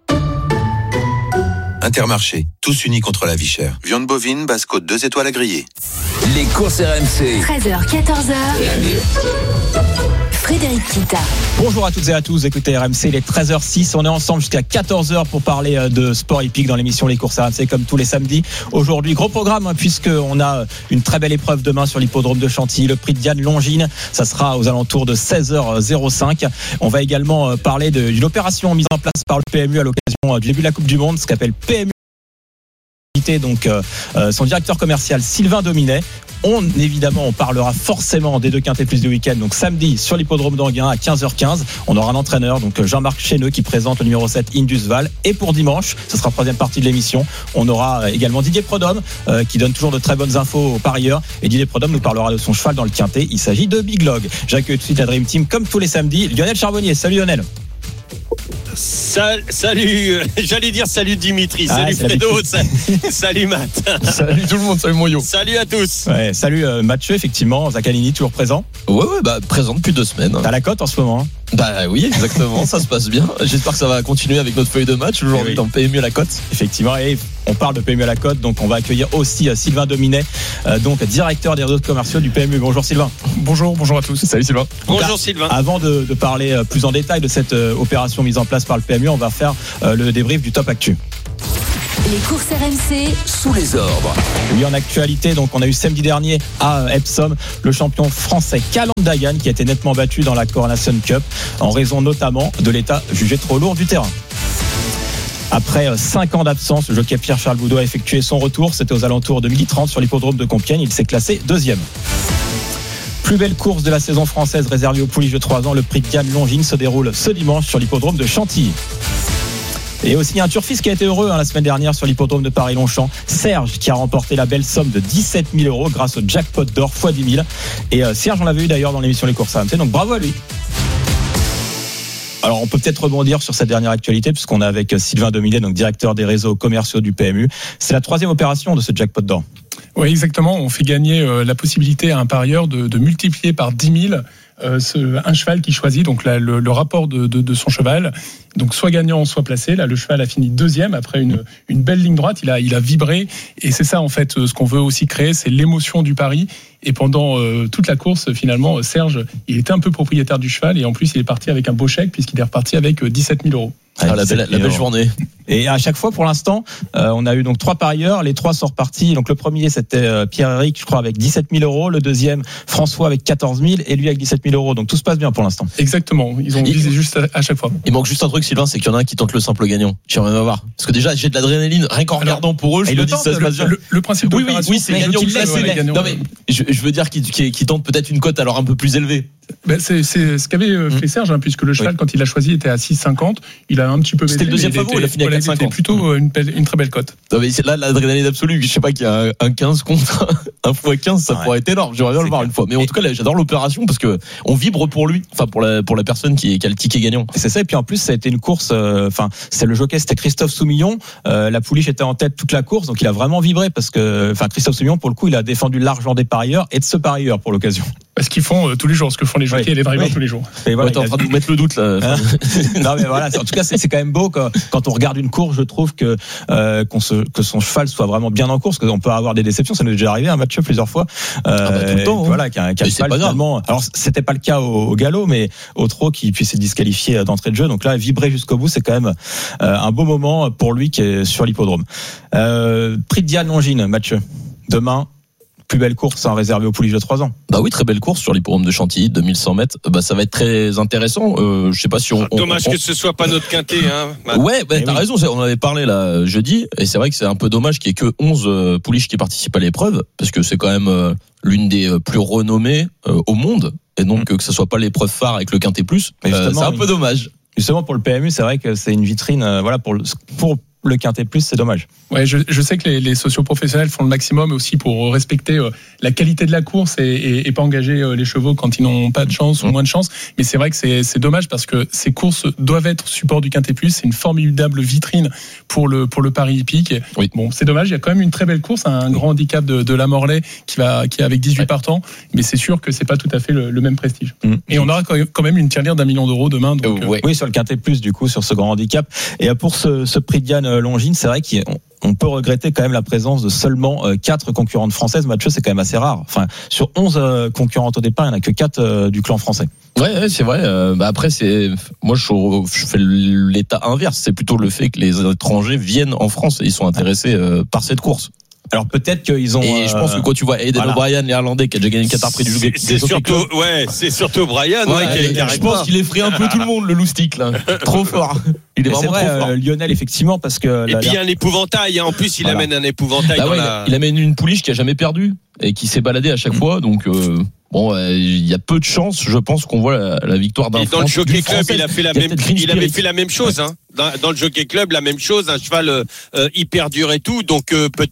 Intermarché, tous unis contre la vie chère. Viande bovine, basse côte 2 étoiles à griller. Les courses RMC. 13h, 14h. Frédéric Kita. Bonjour à toutes et à tous, écoutez RMC, il est 13h06, on est ensemble jusqu'à 14h pour parler de sport hippique dans l'émission Les Courses RMC comme tous les samedis. Aujourd'hui, gros programme puisqu'on a une très belle épreuve demain sur l'hippodrome de Chantilly, le prix de Diane Longines, ça sera aux alentours de 16h05. On va également parler d'une opération mise en place par le PMU à l'occasion du début de la Coupe du Monde, ce qu'appelle PMU. Donc son directeur commercial Sylvain Dominet. On parlera forcément des deux quintés plus du week-end. Donc samedi sur l'hippodrome d'Anguin à 15h15, on aura un entraîneur, donc Jean-Marc Chéneux, qui présente le numéro 7 Indus Val. Et pour dimanche, ce sera la troisième partie de l'émission, on aura également Didier Prudhomme qui donne toujours de très bonnes infos aux parieurs. Et Didier Prudhomme nous parlera de son cheval dans le quintet. Il s'agit de Big Log. J'accueille tout de suite la Dream Team comme tous les samedis. Lionel Charbonnier, salut Lionel. Salut, j'allais dire salut Dimitri, salut Fredo, salut Matt. Salut tout le monde, salut Moyo. Salut à tous. Ouais, salut Mathieu, effectivement, Zaccanini toujours présent. Ouais, présent depuis 2 semaines. T'as la cote en ce moment hein. Bah oui, exactement, ça se passe bien. J'espère que ça va continuer avec notre feuille de match aujourd'hui dans PMU à la cote. Effectivement, et on parle de PMU à la cote, donc on va accueillir aussi Sylvain Dominet, donc directeur des réseaux commerciaux du PMU. Bonjour Sylvain. Bonjour à tous. Salut Sylvain. Bonjour Sylvain. Avant de parler plus en détail de cette opération mise en place par le PMU, on va faire le débrief du top actu. Les courses RMC sous les ordres. Oui, en actualité, donc on a eu samedi dernier à Epsom le champion français Calan Dagan qui a été nettement battu dans la Coronation Cup en raison notamment de l'état jugé trop lourd du terrain. Après 5 ans d'absence, le jockey Pierre-Charles Boudot a effectué son retour. C'était aux alentours de 12h30 sur l'hippodrome de Compiègne. Il s'est classé 2e. Plus belle course de la saison française réservée aux pouliches de 3 ans. Le prix de Diane Longines se déroule ce dimanche sur l'hippodrome de Chantilly. Et aussi un turfiste qui a été heureux la semaine dernière sur l'hippodrome de Paris-Longchamp, Serge, qui a remporté la belle somme de 17 000 € grâce au jackpot d'or x 10 000. Et Serge, on l'avait eu d'ailleurs dans l'émission Les Courses RMC, donc bravo à lui. Alors on peut peut-être rebondir sur cette dernière actualité puisqu'on est avec Sylvain Dominet, donc directeur des réseaux commerciaux du PMU. C'est la 3e opération de ce jackpot d'or. Oui, exactement. On fait gagner la possibilité à un parieur de multiplier par 10 000 un cheval qu'il choisit, donc là, le rapport de son cheval, donc soit gagnant soit placé. Là le cheval a fini 2e après une belle ligne droite, il a vibré, et c'est ça en fait ce qu'on veut aussi créer, c'est l'émotion du pari. Et pendant toute la course, finalement, Serge, il était un peu propriétaire du cheval, et en plus il est parti avec un beau chèque puisqu'il est reparti avec 17 000 €. La belle journée. Et à chaque fois, pour l'instant, on a eu donc 3 parieurs. Les 3 sont repartis. Donc le premier, c'était Pierre-Éric, je crois, avec 17 000 €. Le deuxième, François, avec 14 000. Et lui, avec 17 000 €. Donc tout se passe bien pour l'instant. Exactement. Ils ont visé juste à chaque fois. Il manque juste un truc, Sylvain, c'est qu'il y en a un qui tente le simple gagnant. J'aimerais voir. Parce que déjà, j'ai de l'adrénaline. Rien qu'en regardant pour eux, je me dis ça se passe bien. Le principe de l'opération, oui, c'est gagnant. Non, mais je veux dire qu'il tente peut-être une cote alors un peu plus élevée. C'est ce qu'avait fait Serge, puisque le cheval, quand il l'a choisi, était à 6,50. Il a un petit peu baissé. C'était le deuxième favori, il a fini à 4,50. C'était plutôt une très belle cote. Non, mais là, l'adrénaline absolue, je sais pas qu'il y a un 15 contre un x15, ça pourrait être énorme. J'aimerais bien le voir une fois. Mais en tout cas, là, j'adore l'opération parce que on vibre pour lui, enfin pour la personne qui a le ticket gagnant. Et c'est ça. Et puis en plus, ça a été une course. C'est le jockey, c'était Christophe Soumillon. La pouliche était en tête toute la course, donc il a vraiment vibré parce que, Christophe Soumillon, pour le coup, il a défendu l'argent des parieurs et de ce parieur pour l'occasion. Ce qu'ils font tous les jours, ce que font les jockeys et les drivers tous les jours. Et voilà, t'es en train de nous mettre le doute là. Non mais voilà, en tout cas c'est quand même beau quand on regarde une course, je trouve que son cheval soit vraiment bien en course, parce qu'on peut avoir des déceptions, ça nous est déjà arrivé un match plusieurs fois. Tout le temps. Voilà, qu'un cheval finalement. Alors c'était pas le cas au galop, mais au trot qui puisse être disqualifié d'entrée de jeu. Donc là, vibrer jusqu'au bout, c'est quand même un beau moment pour lui qui est sur l'hippodrome. Prix de Diane Longines, Mathieu. Demain. Plus belle course réservée aux pouliches de 3 ans. Bah oui, très belle course sur l'hippodrome de Chantilly, 2100 mètres. Ça va être très intéressant. Je sais pas si dommage que ce soit pas notre quintet, hein. Ouais, t'as raison. On en avait parlé là jeudi, et c'est vrai que c'est un peu dommage qu'il y ait que 11 pouliches qui participent à l'épreuve, parce que c'est quand même l'une des plus renommées au monde, et donc que ce soit pas l'épreuve phare avec le quintet plus, c'est un peu dommage. Justement pour le PMU, c'est vrai que c'est une vitrine, pour le quintet plus, c'est dommage. Ouais, je sais que les socio-professionnels font le maximum aussi pour respecter la qualité de la course et pas engager les chevaux quand ils n'ont pas de chance ou moins de chance. Mais c'est vrai que c'est dommage parce que ces courses doivent être support du quintet plus. C'est une formidable vitrine pour le pari hippique. Oui. Bon, c'est dommage. Il y a quand même une très belle course, un grand handicap de la Morlaix qui est avec 18 partants. Mais c'est sûr que c'est pas tout à fait le même prestige. Et on aura quand même une tirelire d'1 million d'euros demain. Donc, Oui, sur le quintet plus, du coup, sur ce grand handicap. Et pour ce prix de Diane Longines, c'est vrai qu'on peut regretter quand même la présence de seulement 4 concurrentes françaises. Mathieu, c'est quand même assez rare. Enfin, sur 11 concurrentes au départ, il n'y en a que 4 du clan français. Ouais, c'est vrai. Après, moi, je fais l'état inverse. C'est plutôt le fait que les étrangers viennent en France et ils sont intéressés par cette course. Alors peut-être qu'ils ont. Et je pense que quand tu vois Aiden O'Brien, l'Irlandais, qui a déjà gagné 4 prix du jeu, c'est surtout O'Brien. Je pense qu'il effraie un peu tout le monde, le loustic là. Trop fort. Il est vraiment trop fort. Lionel, effectivement, parce que. Et puis un épouvantail. En plus, il amène un épouvantail. Il amène une pouliche qui a jamais perdu et qui s'est baladée à chaque fois. Donc. Il y a peu de chances, je pense, qu'on voit la victoire d'un Français. Dans le Jockey Club, il avait fait la même chose. Hein. Dans le Jockey Club, la même chose, un cheval hyper dur et tout. Donc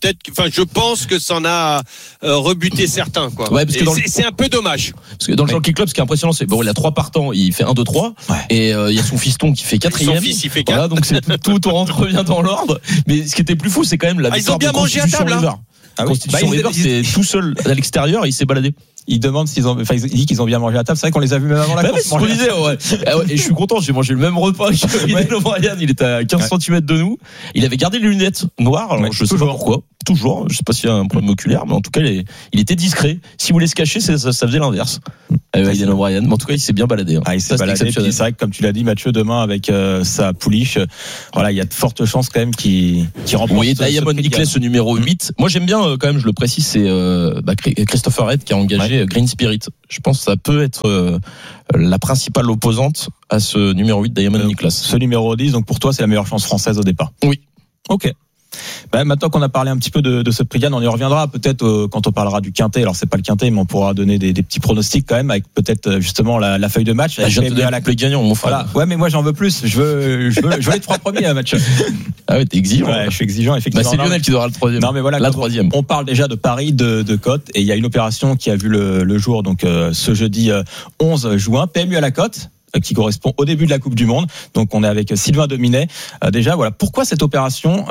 je pense que ça en a rebuté certains, quoi. Ouais, parce que c'est un peu dommage. Parce que dans le Jockey Club, ce qui est impressionnant, c'est il a 3 partants, il fait 1, 2, 3, et il y a son fiston qui fait 4e. Son fils, il fait 4. Voilà, donc tout rentre bien dans l'ordre. Mais ce qui était plus fou, c'est quand même la victoire de Constitution River. Constitution River, c'est tout seul à l'extérieur, il s'est baladé. Il demande il dit qu'ils ont bien mangé à table. C'est vrai qu'on les a vus même avant la course. C'est ce qu'on disait, ouais. Et je suis content, j'ai mangé le même repas que Aiden O'Brien. Il était à 15 cm de nous. Il avait gardé les lunettes noires. Alors je sais pas pourquoi. Toujours. Je sais pas s'il y a un problème oculaire, mais en tout cas, il était discret. Si vous voulez se cacher, ça faisait l'inverse. Aiden O'Brien. Mais en tout cas, il s'est bien baladé. Il s'est baladé. C'est vrai que, comme tu l'as dit, Mathieu, demain, avec sa pouliche, il y a de fortes chances quand même qu'il remporte. Oui, Diamond Nicklaus, numéro 8. Moi, j'aime bien, quand même, je le précise, c'est Christopher Head qui a engagé Green Spirit. Je pense que ça peut être la principale opposante à ce numéro 8 Diamond Nicklaus. Ce numéro 10, donc pour toi, c'est la meilleure chance française au départ. Oui. Ok. Maintenant qu'on a parlé un petit peu de ce prix Diane, on y reviendra peut-être quand on parlera du quintet. Alors c'est pas le quintet, mais on pourra donner des petits pronostics quand même, avec peut-être justement la feuille de match. Je viens de te donner la clé gagnant, mon frère. Voilà. Ouais, mais moi j'en veux plus. Je veux les 3 premiers match. Ah ouais, t'es exigeant. Ouais, je suis exigeant effectivement. C'est Lionel qui doit avoir le 3e. Non mais voilà, la 3e. On parle déjà de paris, de cote, et il y a une opération qui a vu le jour donc ce jeudi 11 juin, PMU à la cote, qui correspond au début de la Coupe du Monde. Donc on est avec Sylvain Dominet. Déjà voilà, pourquoi cette opération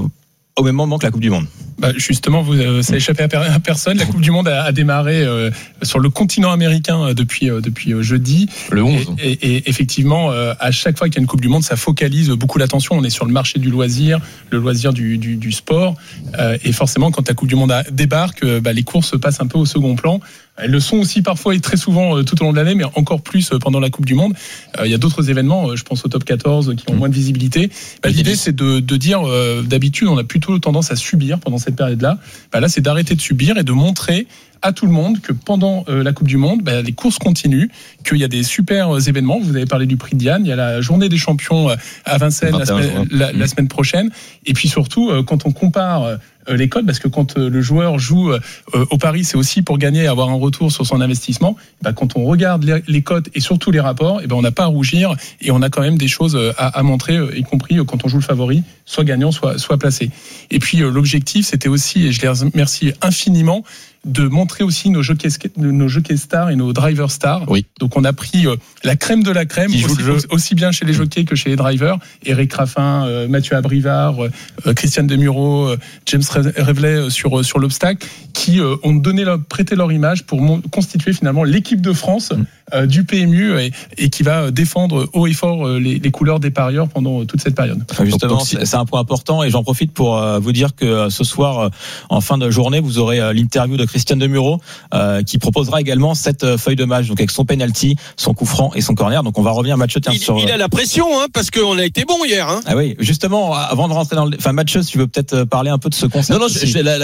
au même moment que la Coupe du Monde? Justement, ça n'a échappé à personne. La Coupe du Monde a démarré sur le continent américain depuis jeudi. Le 11. Et effectivement, à chaque fois qu'il y a une Coupe du Monde, ça focalise beaucoup l'attention. On est sur le marché du loisir, le loisir du sport. Et forcément, quand la Coupe du Monde débarque, les courses passent un peu au second plan. Elles le sont aussi parfois et très souvent tout au long de l'année, mais encore plus pendant la Coupe du Monde. Il y a d'autres événements, je pense au top 14, qui ont moins de visibilité. L'idée, c'est de dire, d'habitude, on a plutôt tendance à subir pendant cette période-là. Là, c'est d'arrêter de subir et de montrer à tout le monde que pendant la Coupe du Monde, les courses continuent, qu'il y a des super événements. Vous avez parlé du prix de Diane, il y a la journée des champions à Vincennes la semaine prochaine. Et puis surtout, quand on compare les cotes, parce que quand le joueur joue au pari, c'est aussi pour gagner et avoir un retour sur son investissement. Quand on regarde les cotes et surtout les rapports, on n'a pas à rougir et on a quand même des choses à montrer, y compris quand on joue le favori, soit gagnant, soit placé. Et puis l'objectif, c'était aussi, et je les remercie infiniment, de montrer aussi nos jockeys stars et nos drivers stars. Oui. Donc on a pris la crème de la crème, aussi bien chez les jockeys que chez les drivers. Eric Raffin, Mathieu Abrivard, Christian Demuro, James Revelet sur l'obstacle, qui ont prêté leur image pour constituer finalement l'équipe de France du PMU et qui va défendre haut et fort les couleurs des parieurs pendant toute cette période. Justement, c'est un point important et j'en profite pour vous dire que ce soir, en fin de journée, vous aurez l'interview de Christian Demuro qui proposera également cette feuille de match, donc avec son penalty, son coup franc et son corner. Donc on va revenir Mathieu. Il a la pression parce qu'on a été bon hier. Ah oui, justement, avant de rentrer dans Mathieu, si tu veux peut-être parler un peu de ce concept. Non,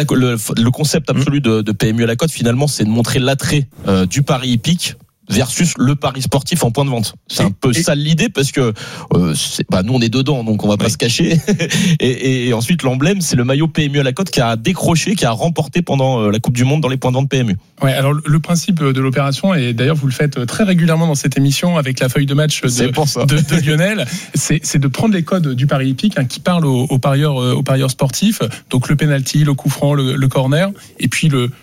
le concept absolu de PMU à la cote, finalement, c'est de montrer l'attrait du pari hippique versus le pari sportif en point de vente. C'est un peu ça l'idée, parce que nous on est dedans, donc on va pas se cacher. et ensuite l'emblème, c'est le maillot PMU à la cote qui a décroché, qui a remporté pendant la Coupe du Monde dans les points de vente PMU. Ouais, alors le principe de l'opération, et d'ailleurs vous le faites très régulièrement dans cette émission avec la feuille de match de Lionel, c'est de prendre les codes du pari hippique qui parlent aux parieurs sportifs, donc le penalty, le coup franc, le corner, et puis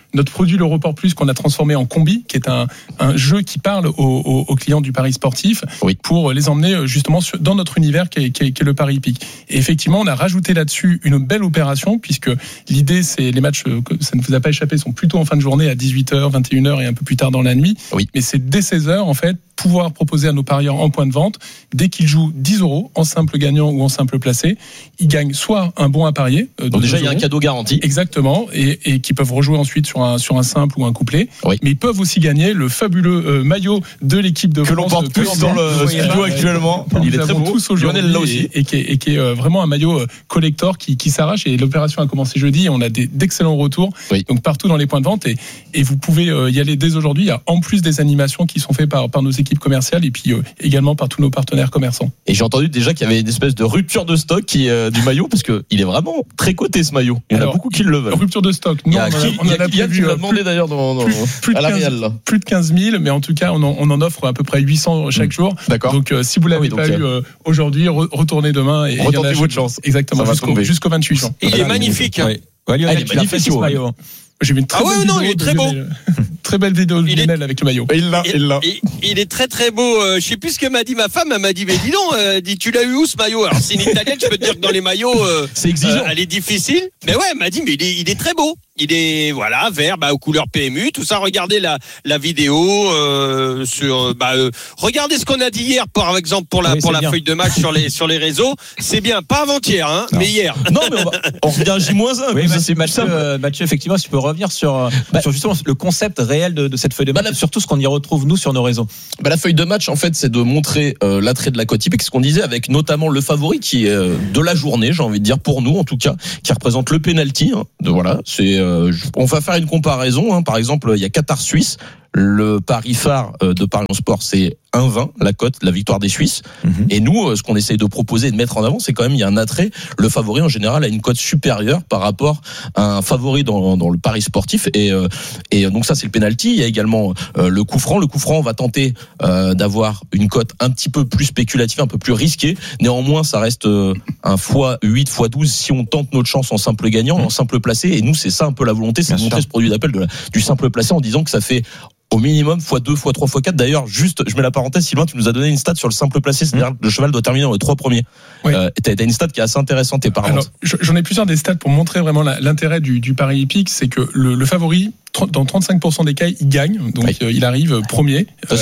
notre produit le Report Plus qu'on a transformé en combi, qui est un jeu qui parle aux clients du pari sportif pour les emmener justement dans notre univers qui est le pari hippique. Et effectivement, on a rajouté là-dessus une belle opération, puisque l'idée, c'est les matchs, ça ne vous a pas échappé, sont plutôt en fin de journée à 18h, 21h et un peu plus tard dans la nuit. Mais c'est dès 16h, en fait, pouvoir proposer à nos parieurs en point de vente, dès qu'ils jouent 10 € en simple gagnant ou en simple placé, ils gagnent soit un bon à parier. Donc déjà, il y a un cadeau garanti. Exactement, et qui peuvent rejouer ensuite sur un simple ou un couplet. Mais ils peuvent aussi gagner le fabuleux maillot de l'équipe de France. Que l'on porte tous dans le studio actuellement. Il est très beau. Lionel là aussi. Et qui est vraiment un maillot collector qui s'arrache. Et l'opération a commencé jeudi. Et on a d'excellents retours. Donc partout dans les points de vente. Et vous pouvez y aller dès aujourd'hui. Il y a en plus des animations qui sont faites par nos équipes commerciales et puis également par tous nos partenaires commerçants. Et j'ai entendu déjà qu'il y avait une espèce de rupture de stock du maillot, parce que il est vraiment très coté ce maillot. Il y en a beaucoup qui le veulent. Rupture de stock. Non, on a prévu. Tu l'as demandé d'ailleurs à la Real. Plus de 15 000, mais en tout cas, on en offre à peu près 800 chaque jour. D'accord. Donc si vous l'avez pas eu aujourd'hui, retournez demain et retentez votre chance. Exactement. Jusqu'au 28 juin. Il est magnifique. Il est magnifique ce maillot. J'ai vu une très belle vidéo. Il est très beau. Très belle vidéo de Lionel avec le maillot. Il est très très beau. Je sais plus ce que m'a dit ma femme. Elle m'a dit mais dis donc, tu l'as eu où ce maillot? Alors c'est une italienne, je peux te dire que dans les maillots, c'est exigeant. Elle est difficile. Mais ouais, elle m'a dit mais il est très beau. Il est vert, aux couleurs PMU, tout ça. Regardez la vidéo sur. Regardez ce qu'on a dit hier, par exemple pour la feuille de match sur les réseaux. C'est bien, pas avant-hier, mais hier. Non, mais on revient J-1. Oui, c'est Mathieu, effectivement, si tu peux revenir sur justement le concept réel de cette feuille de match, surtout ce qu'on y retrouve nous sur nos réseaux. La feuille de match, en fait, c'est de montrer l'attrait de la cote hippique, ce qu'on disait, avec notamment le favori qui est de la journée, j'ai envie de dire pour nous en tout cas, qui représente le penalty. On va faire une comparaison. Par exemple, il y a Qatar-Suisse. Le pari phare de Parions Sport, c'est 1,20 la cote, la victoire des Suisses. Et nous, ce qu'on essaye de proposer et de mettre en avant, c'est quand même il y a un attrait. Le favori en général a une cote supérieure par rapport à un favori dans le pari sportif. Et donc ça, c'est le penalty. Il y a également le coup franc. Le coup franc, on va tenter d'avoir une cote un petit peu plus spéculative, un peu plus risquée. Néanmoins, ça reste un x8, x12 si on tente notre chance en simple gagnant, en simple placé. Et nous, c'est ça un peu la volonté, c'est de montrer ce produit d'appel du simple placé en disant que ça fait au minimum x2, x3, x4. D'ailleurs, juste, je mets la parenthèse, Sylvain, tu nous as donné une stat sur le simple placé, c'est-à-dire que le cheval doit terminer dans les 3 premiers. T'as une stat qui est assez intéressante et parlante. Alors, j'en ai plusieurs des stats pour montrer vraiment l'intérêt du pari hippique, c'est que le favori, dans 35% des cas, il gagne, donc il arrive premier,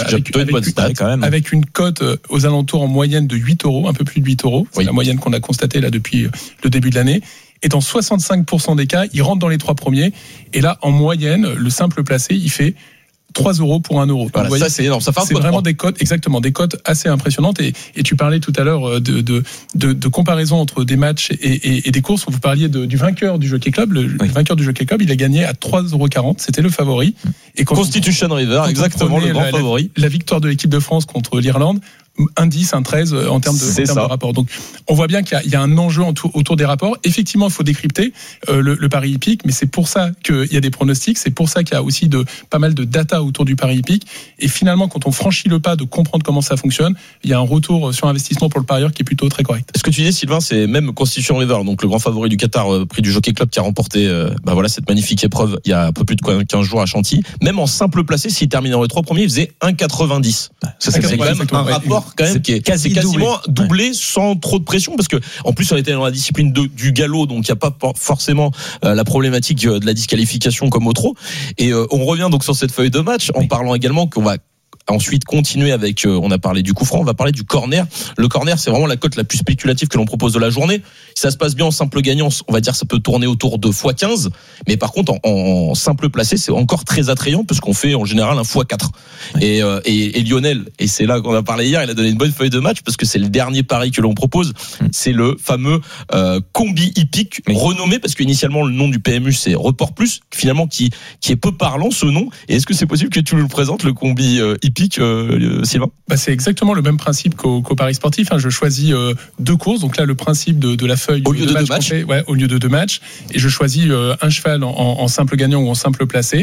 avec une cote aux alentours en moyenne de 8 €, un peu plus de 8 €. C'est la moyenne qu'on a constatée là depuis le début de l'année. Et dans 65% des cas, il rentre dans les 3 premiers. Et là, en moyenne, le simple placé, il fait 3 € pour 1 €. Voilà, ça c'est énorme. Ça fait c'est vraiment des cotes, exactement, des cotes assez impressionnantes. Et tu parlais tout à l'heure de comparaison entre des matchs et des courses. Vous parliez du vainqueur du Jockey Club. Le vainqueur du Jockey Club, il a gagné à 3,40 €. C'était le favori. Et Constitution River, exactement le grand favori. La victoire de l'équipe de France contre l'Irlande. Un 10, un 13 en termes de rapport. Donc, on voit bien qu'il y a un enjeu autour des rapports. Effectivement, il faut décrypter le pari hippique, mais c'est pour ça qu'il y a des pronostics. C'est pour ça qu'il y a aussi pas mal de data autour du pari hippique. Et finalement, quand on franchit le pas de comprendre comment ça fonctionne, il y a un retour sur investissement pour le parieur qui est plutôt très correct. Ce que tu disais, Sylvain, c'est même Constitution River, donc le grand favori du Qatar, prix du Jockey Club, qui a remporté cette magnifique épreuve il y a un peu plus de 15 jours à Chantilly. Même en simple placé, s'il terminait dans les 3 premiers, il faisait 1,90. Ça, c'est quand même un rapport quand même qui est quasiment doublé sans trop de pression, parce que en plus on était dans la discipline du galop, donc il n'y a pas forcément la problématique de la disqualification comme au trot. Et on revient donc sur cette feuille de match en parlant également qu'on va ensuite continuer avec, on a parlé du coup franc, on va parler du corner. Le corner, c'est vraiment la cote la plus spéculative que l'on propose de la journée. Si ça se passe bien en simple gagnant, on va dire ça peut tourner autour de x15, mais par contre en simple placé, c'est encore très attrayant parce qu'on fait en général un x4. Et Lionel, et c'est là qu'on a parlé hier, il a donné une bonne feuille de match parce que c'est le dernier pari que l'on propose, c'est le fameux combi hippique renommé, parce qu'initialement le nom du PMU c'est Report Plus, finalement qui est peu parlant ce nom. Et est-ce que c'est possible que tu nous le présentes, le combi hippique, Sylvain? C'est exactement le même principe qu'au pari sportif. Je choisis 2 courses, donc là le principe de la feuille au lieu de 2 matchs, au lieu de 2 matchs, et je choisis un cheval en simple gagnant ou en simple placé.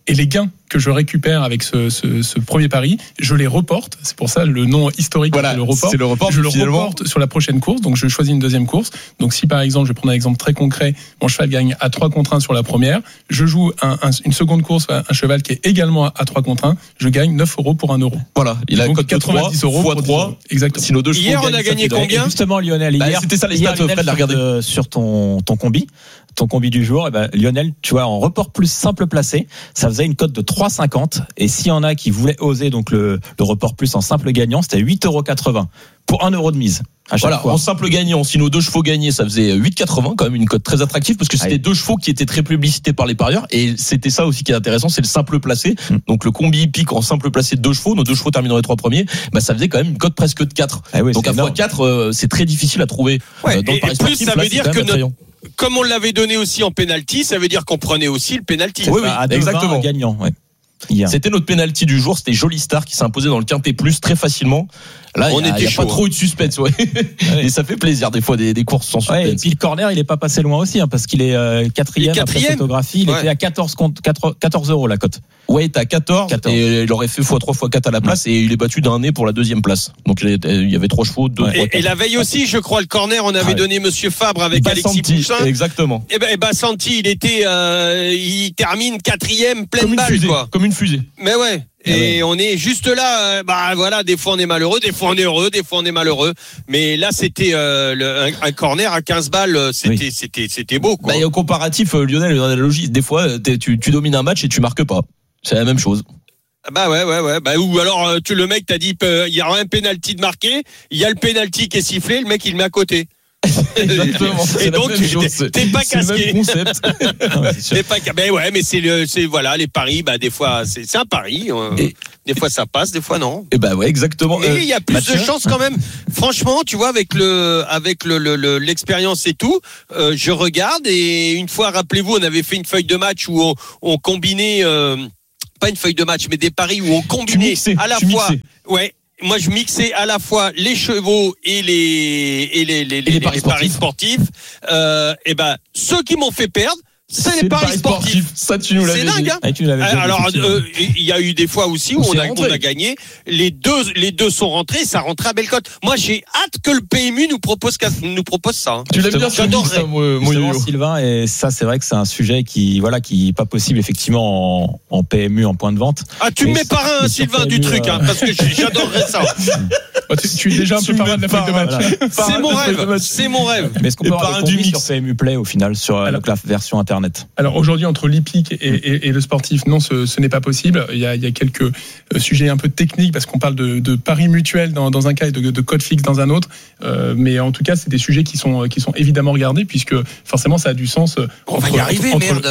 Et les gains que je récupère avec ce premier pari, je les reporte. C'est pour ça le nom historique, voilà, c'est le report. C'est le report. Je le reporte sur la prochaine course. Donc je choisis une deuxième course. Donc si par exemple, je vais prendre un exemple très concret, mon cheval gagne à 3 contre 1 sur la première, je joue une seconde course, un cheval qui est également à 3 contre 1, je gagne 9 € pour 1 €. Voilà, il a donc 90 € fois 3. Exactement. Si nos deux hier, on a gagné combien? Justement, Lionel, hier, c'était ça les stats, Fred l'a regardé. Sur ton combi. Ton combi du jour, Lionel, tu vois, en report plus simple placé, ça faisait une cote de 3,50. Et s'il y en a qui voulaient oser donc le report plus en simple gagnant, c'était 8,80 € pour 1 € de mise. Voilà, fois. en simple gagnant, si nos 2 chevaux gagnaient, ça faisait 8,80, quand même une cote très attractive, parce que c'était 2 chevaux qui étaient très publicités par les parieurs, et c'était ça aussi qui est intéressant, c'est le simple placé. Donc le combi hippique en simple placé de 2 chevaux, nos 2 chevaux terminant les 3 premiers, ça faisait quand même une cote presque de 4. Donc à x4, c'est très difficile à trouver. Dans le pari sportif, ça veut dire que comme on l'avait donné aussi en penalty, ça veut dire qu'on prenait aussi le penalty. Oui, exactement. Gagnant, Hier. C'était notre penalty du jour, c'était Joli Star qui s'est imposé dans le Quintet Plus très facilement. Là, il n'y a pas trop eu de suspense, Et ça fait plaisir des fois des courses sans suspense. Et puis le corner, il est pas passé loin aussi, parce qu'il est quatrième après photographie. Il était à 14 € la cote. Ouais, il était à 14 et il aurait fait x3 x4 à la place et il est battu d'un nez pour la deuxième place. Donc il y avait 3 chevaux, 2 3. Et la veille aussi, je crois, le corner, on avait donné Monsieur Fabre avec Alexis Poussin. Exactement. Et Bassanti, il termine 4e pleine balle, quoi. Comme une fusée. Mais ouais. Et on est juste là, voilà, des fois on est malheureux, des fois on est heureux, des fois on est malheureux. Mais là, c'était un corner à 15 balles, c'était beau, quoi. Et au comparatif, Lionel, l'analogie, des fois, tu domines un match et tu marques pas. C'est la même chose. Ouais. Ou alors, le mec t'a dit, il y aura un penalty de marqué, il y a le penalty qui est sifflé, le mec il le met à côté. Exactement. Et donc t'es pas casqué. C'est pas mais c'est voilà, les paris, des fois c'est un pari, des fois ça passe, des fois non. Et exactement. Mais il y a plus de chances quand même. Franchement, tu vois, avec l'expérience et tout, je regarde et une fois, rappelez-vous, on avait fait une feuille de match où on combinait pas une feuille de match, mais des paris où on combinait à la fois. Ouais. Moi, je mixais à la fois les chevaux et les paris sportifs. Ceux qui m'ont fait perdre, c'est les paris sportifs. Ça, tu nous l'avais dit. C'est dingue, hein. Alors, il y a eu des fois aussi où on a gagné. Les deux sont rentrés, ça rentrait à belle cote. Moi, j'ai hâte que le PMU nous propose ça. Tu l'aimes bien, j'adorerais. Sylvain, et ça, c'est vrai que c'est un sujet qui est pas possible effectivement en PMU, en point de vente. Ah, tu me mets parrain, Sylvain, du truc, parce que j'adorerais ça. Tu es déjà un peu parrain de la feuille de match. C'est mon rêve. Mais est-ce qu'on peut avoir du mix sur PMU Play au final, sur la version internet? Alors aujourd'hui, entre l'hippique et le sportif, non, ce n'est pas possible. Il y a quelques sujets un peu techniques parce qu'on parle de paris mutuels dans un cas et de code fixe dans un autre. Mais en tout cas, c'est des sujets qui sont évidemment regardés puisque forcément, ça a du sens. On va y arriver, merde.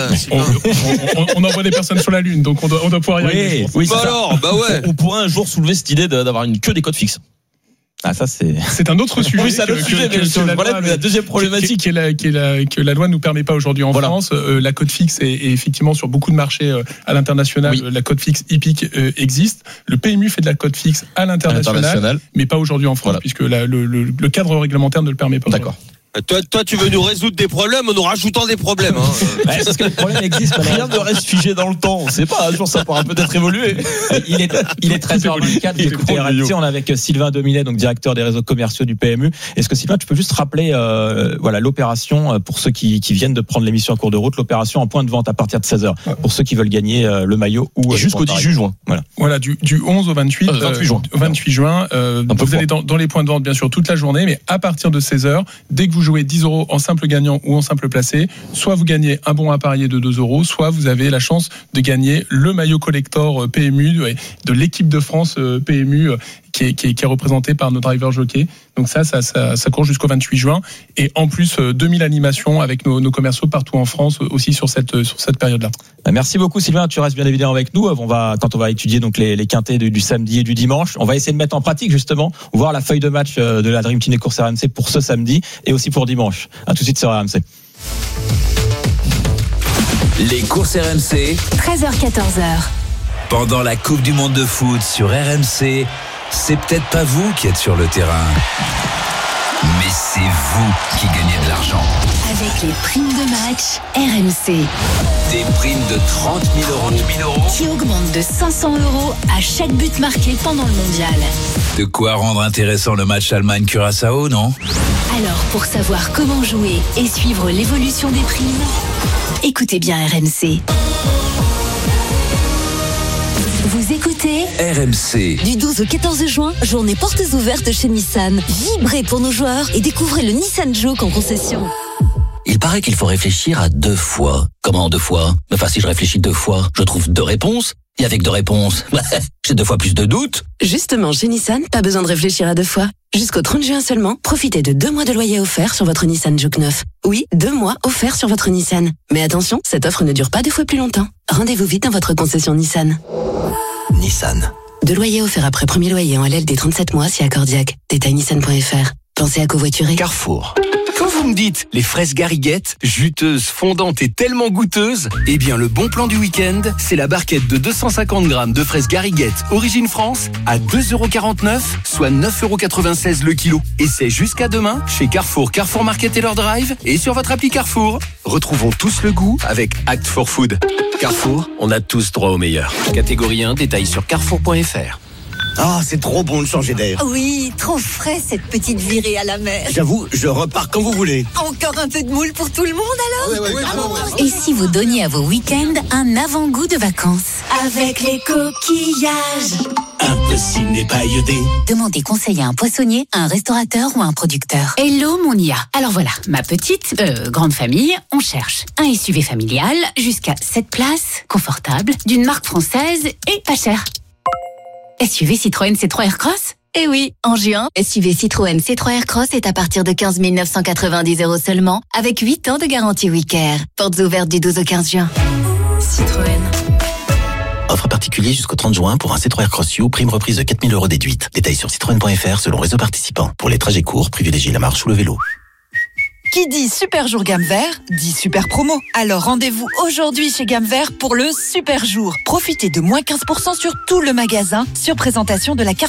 On envoie des personnes sur la Lune, donc on doit pouvoir y arriver. Oui, on pourrait un jour soulever cette idée d'avoir que des codes fixes. Ah, ça c'est un autre sujet. Oui, c'est un autre sujet, mais la deuxième problématique que la loi ne nous permet pas aujourd'hui en France. La cote fixe est effectivement sur beaucoup de marchés à l'international. Oui. La cote fixe hippique existe. Le PMU fait de la cote fixe à l'international, mais pas aujourd'hui en France, puisque le cadre réglementaire ne le permet pas. D'accord. Toi, tu veux nous résoudre des problèmes en nous rajoutant des problèmes. Parce que le problème existe. Rien ne reste figé dans le temps. On ne sait pas. Un jour, ça pourra peut-être évoluer. Il est 13h24. Vous écoutez RMC. On est avec Sylvain Dominet, donc directeur des réseaux commerciaux du PMU. Est-ce que Sylvain, tu peux juste rappeler, l'opération pour ceux qui viennent de prendre l'émission en cours de route, l'opération en point de vente à partir de 16h pour ceux qui veulent gagner le maillot ou jusqu'au 10 juin. Voilà, du 11 au 28 juin. 28 juin. Vous allez dans les points de vente bien sûr toute la journée, mais à partir de 16h, dès que vous jouez 10 € en simple gagnant ou en simple placé, soit vous gagnez un bon à parier de 2 €, soit vous avez la chance de gagner le maillot collector PMU de l'équipe de France PMU qui est représenté par nos drivers jockeys. Donc ça court jusqu'au 28 juin. Et en plus, 2000 animations avec nos commerciaux partout en France aussi sur cette période-là. Merci beaucoup Sylvain, tu restes bien évidemment avec nous. Quand on va étudier donc les quintets du samedi et du dimanche, on va essayer de mettre en pratique justement, voir la feuille de match de la Dream Team des courses RMC pour ce samedi et aussi pour dimanche. À tout de suite sur RMC. Les courses RMC, 13h-14h. Pendant la Coupe du Monde de foot sur RMC, c'est peut-être pas vous qui êtes sur le terrain. Mais c'est vous qui gagnez de l'argent. Avec les primes de match RMC. Des primes de 30 000 euros. Qui augmentent de 500 € à chaque but marqué pendant le mondial. De quoi rendre intéressant le match Allemagne-Curaçao, non? Alors, pour savoir comment jouer et suivre l'évolution des primes, écoutez bien RMC. Vous écoutez RMC. Du 12 au 14 juin, journée portes ouvertes chez Nissan. Vibrez pour nos joueurs et découvrez le Nissan Juke en concession. Il paraît qu'il faut réfléchir à 2 fois. Comment 2 fois? Enfin, si je réfléchis 2 fois, je trouve 2 réponses. Et avec 2 réponses, j'ai 2 fois plus de doutes. Justement, chez Nissan, pas besoin de réfléchir à 2 fois. Jusqu'au 30 juin seulement, profitez de 2 mois de loyer offert sur votre Nissan Juke 9. Oui, 2 mois offerts sur votre Nissan. Mais attention, cette offre ne dure pas 2 fois plus longtemps. Rendez-vous vite dans votre concession Nissan. Nissan. 2 loyers offerts après premier loyer en LL des 37 mois si accordiaque. Détail nissan.fr. Pensez à covoiturer. Carrefour. Quand vous me dites les fraises Gariguette, juteuses, fondantes et tellement goûteuses, eh bien le bon plan du week-end, c'est la barquette de 250 grammes de fraises Gariguette origine France à 2,49 €, soit 9,96 € le kilo. Et c'est jusqu'à demain chez Carrefour, Carrefour Market et leur drive et sur votre appli Carrefour. Retrouvons tous le goût avec Act for Food. Carrefour, on a tous droit au meilleur. Catégorie 1, détail sur carrefour.fr. Ah, c'est trop bon de changer d'air. Oui, trop frais cette petite virée à la mer. J'avoue, je repars quand vous voulez. Encore un peu de moule pour tout le monde alors? Ouais. Et si vous donniez à vos week-ends un avant-goût de vacances? Avec les coquillages. Impossible n'est pas iodé. Demandez conseil à un poissonnier, à un restaurateur ou à un producteur. Hello mon IA. Alors voilà, ma petite, grande famille, on cherche un SUV familial jusqu'à 7 places, confortable, d'une marque française et pas cher. SUV Citroën C3 Aircross? Eh oui, en juin, SUV Citroën C3 Aircross est à partir de 15 990 € seulement, avec 8 ans de garantie WeCare. Portes ouvertes du 12 au 15 juin. Citroën. Offre particulier jusqu'au 30 juin pour un C3 Aircross U, prime reprise de 4 000 € déduite. Détails sur citroën.fr selon réseau participant. Pour les trajets courts, privilégiez la marche ou le vélo. Qui dit super jour gamme vert, dit super promo. Alors rendez-vous aujourd'hui chez Gamme Vert pour le super jour. Profitez de moins 15% sur tout le magasin sur présentation de la carte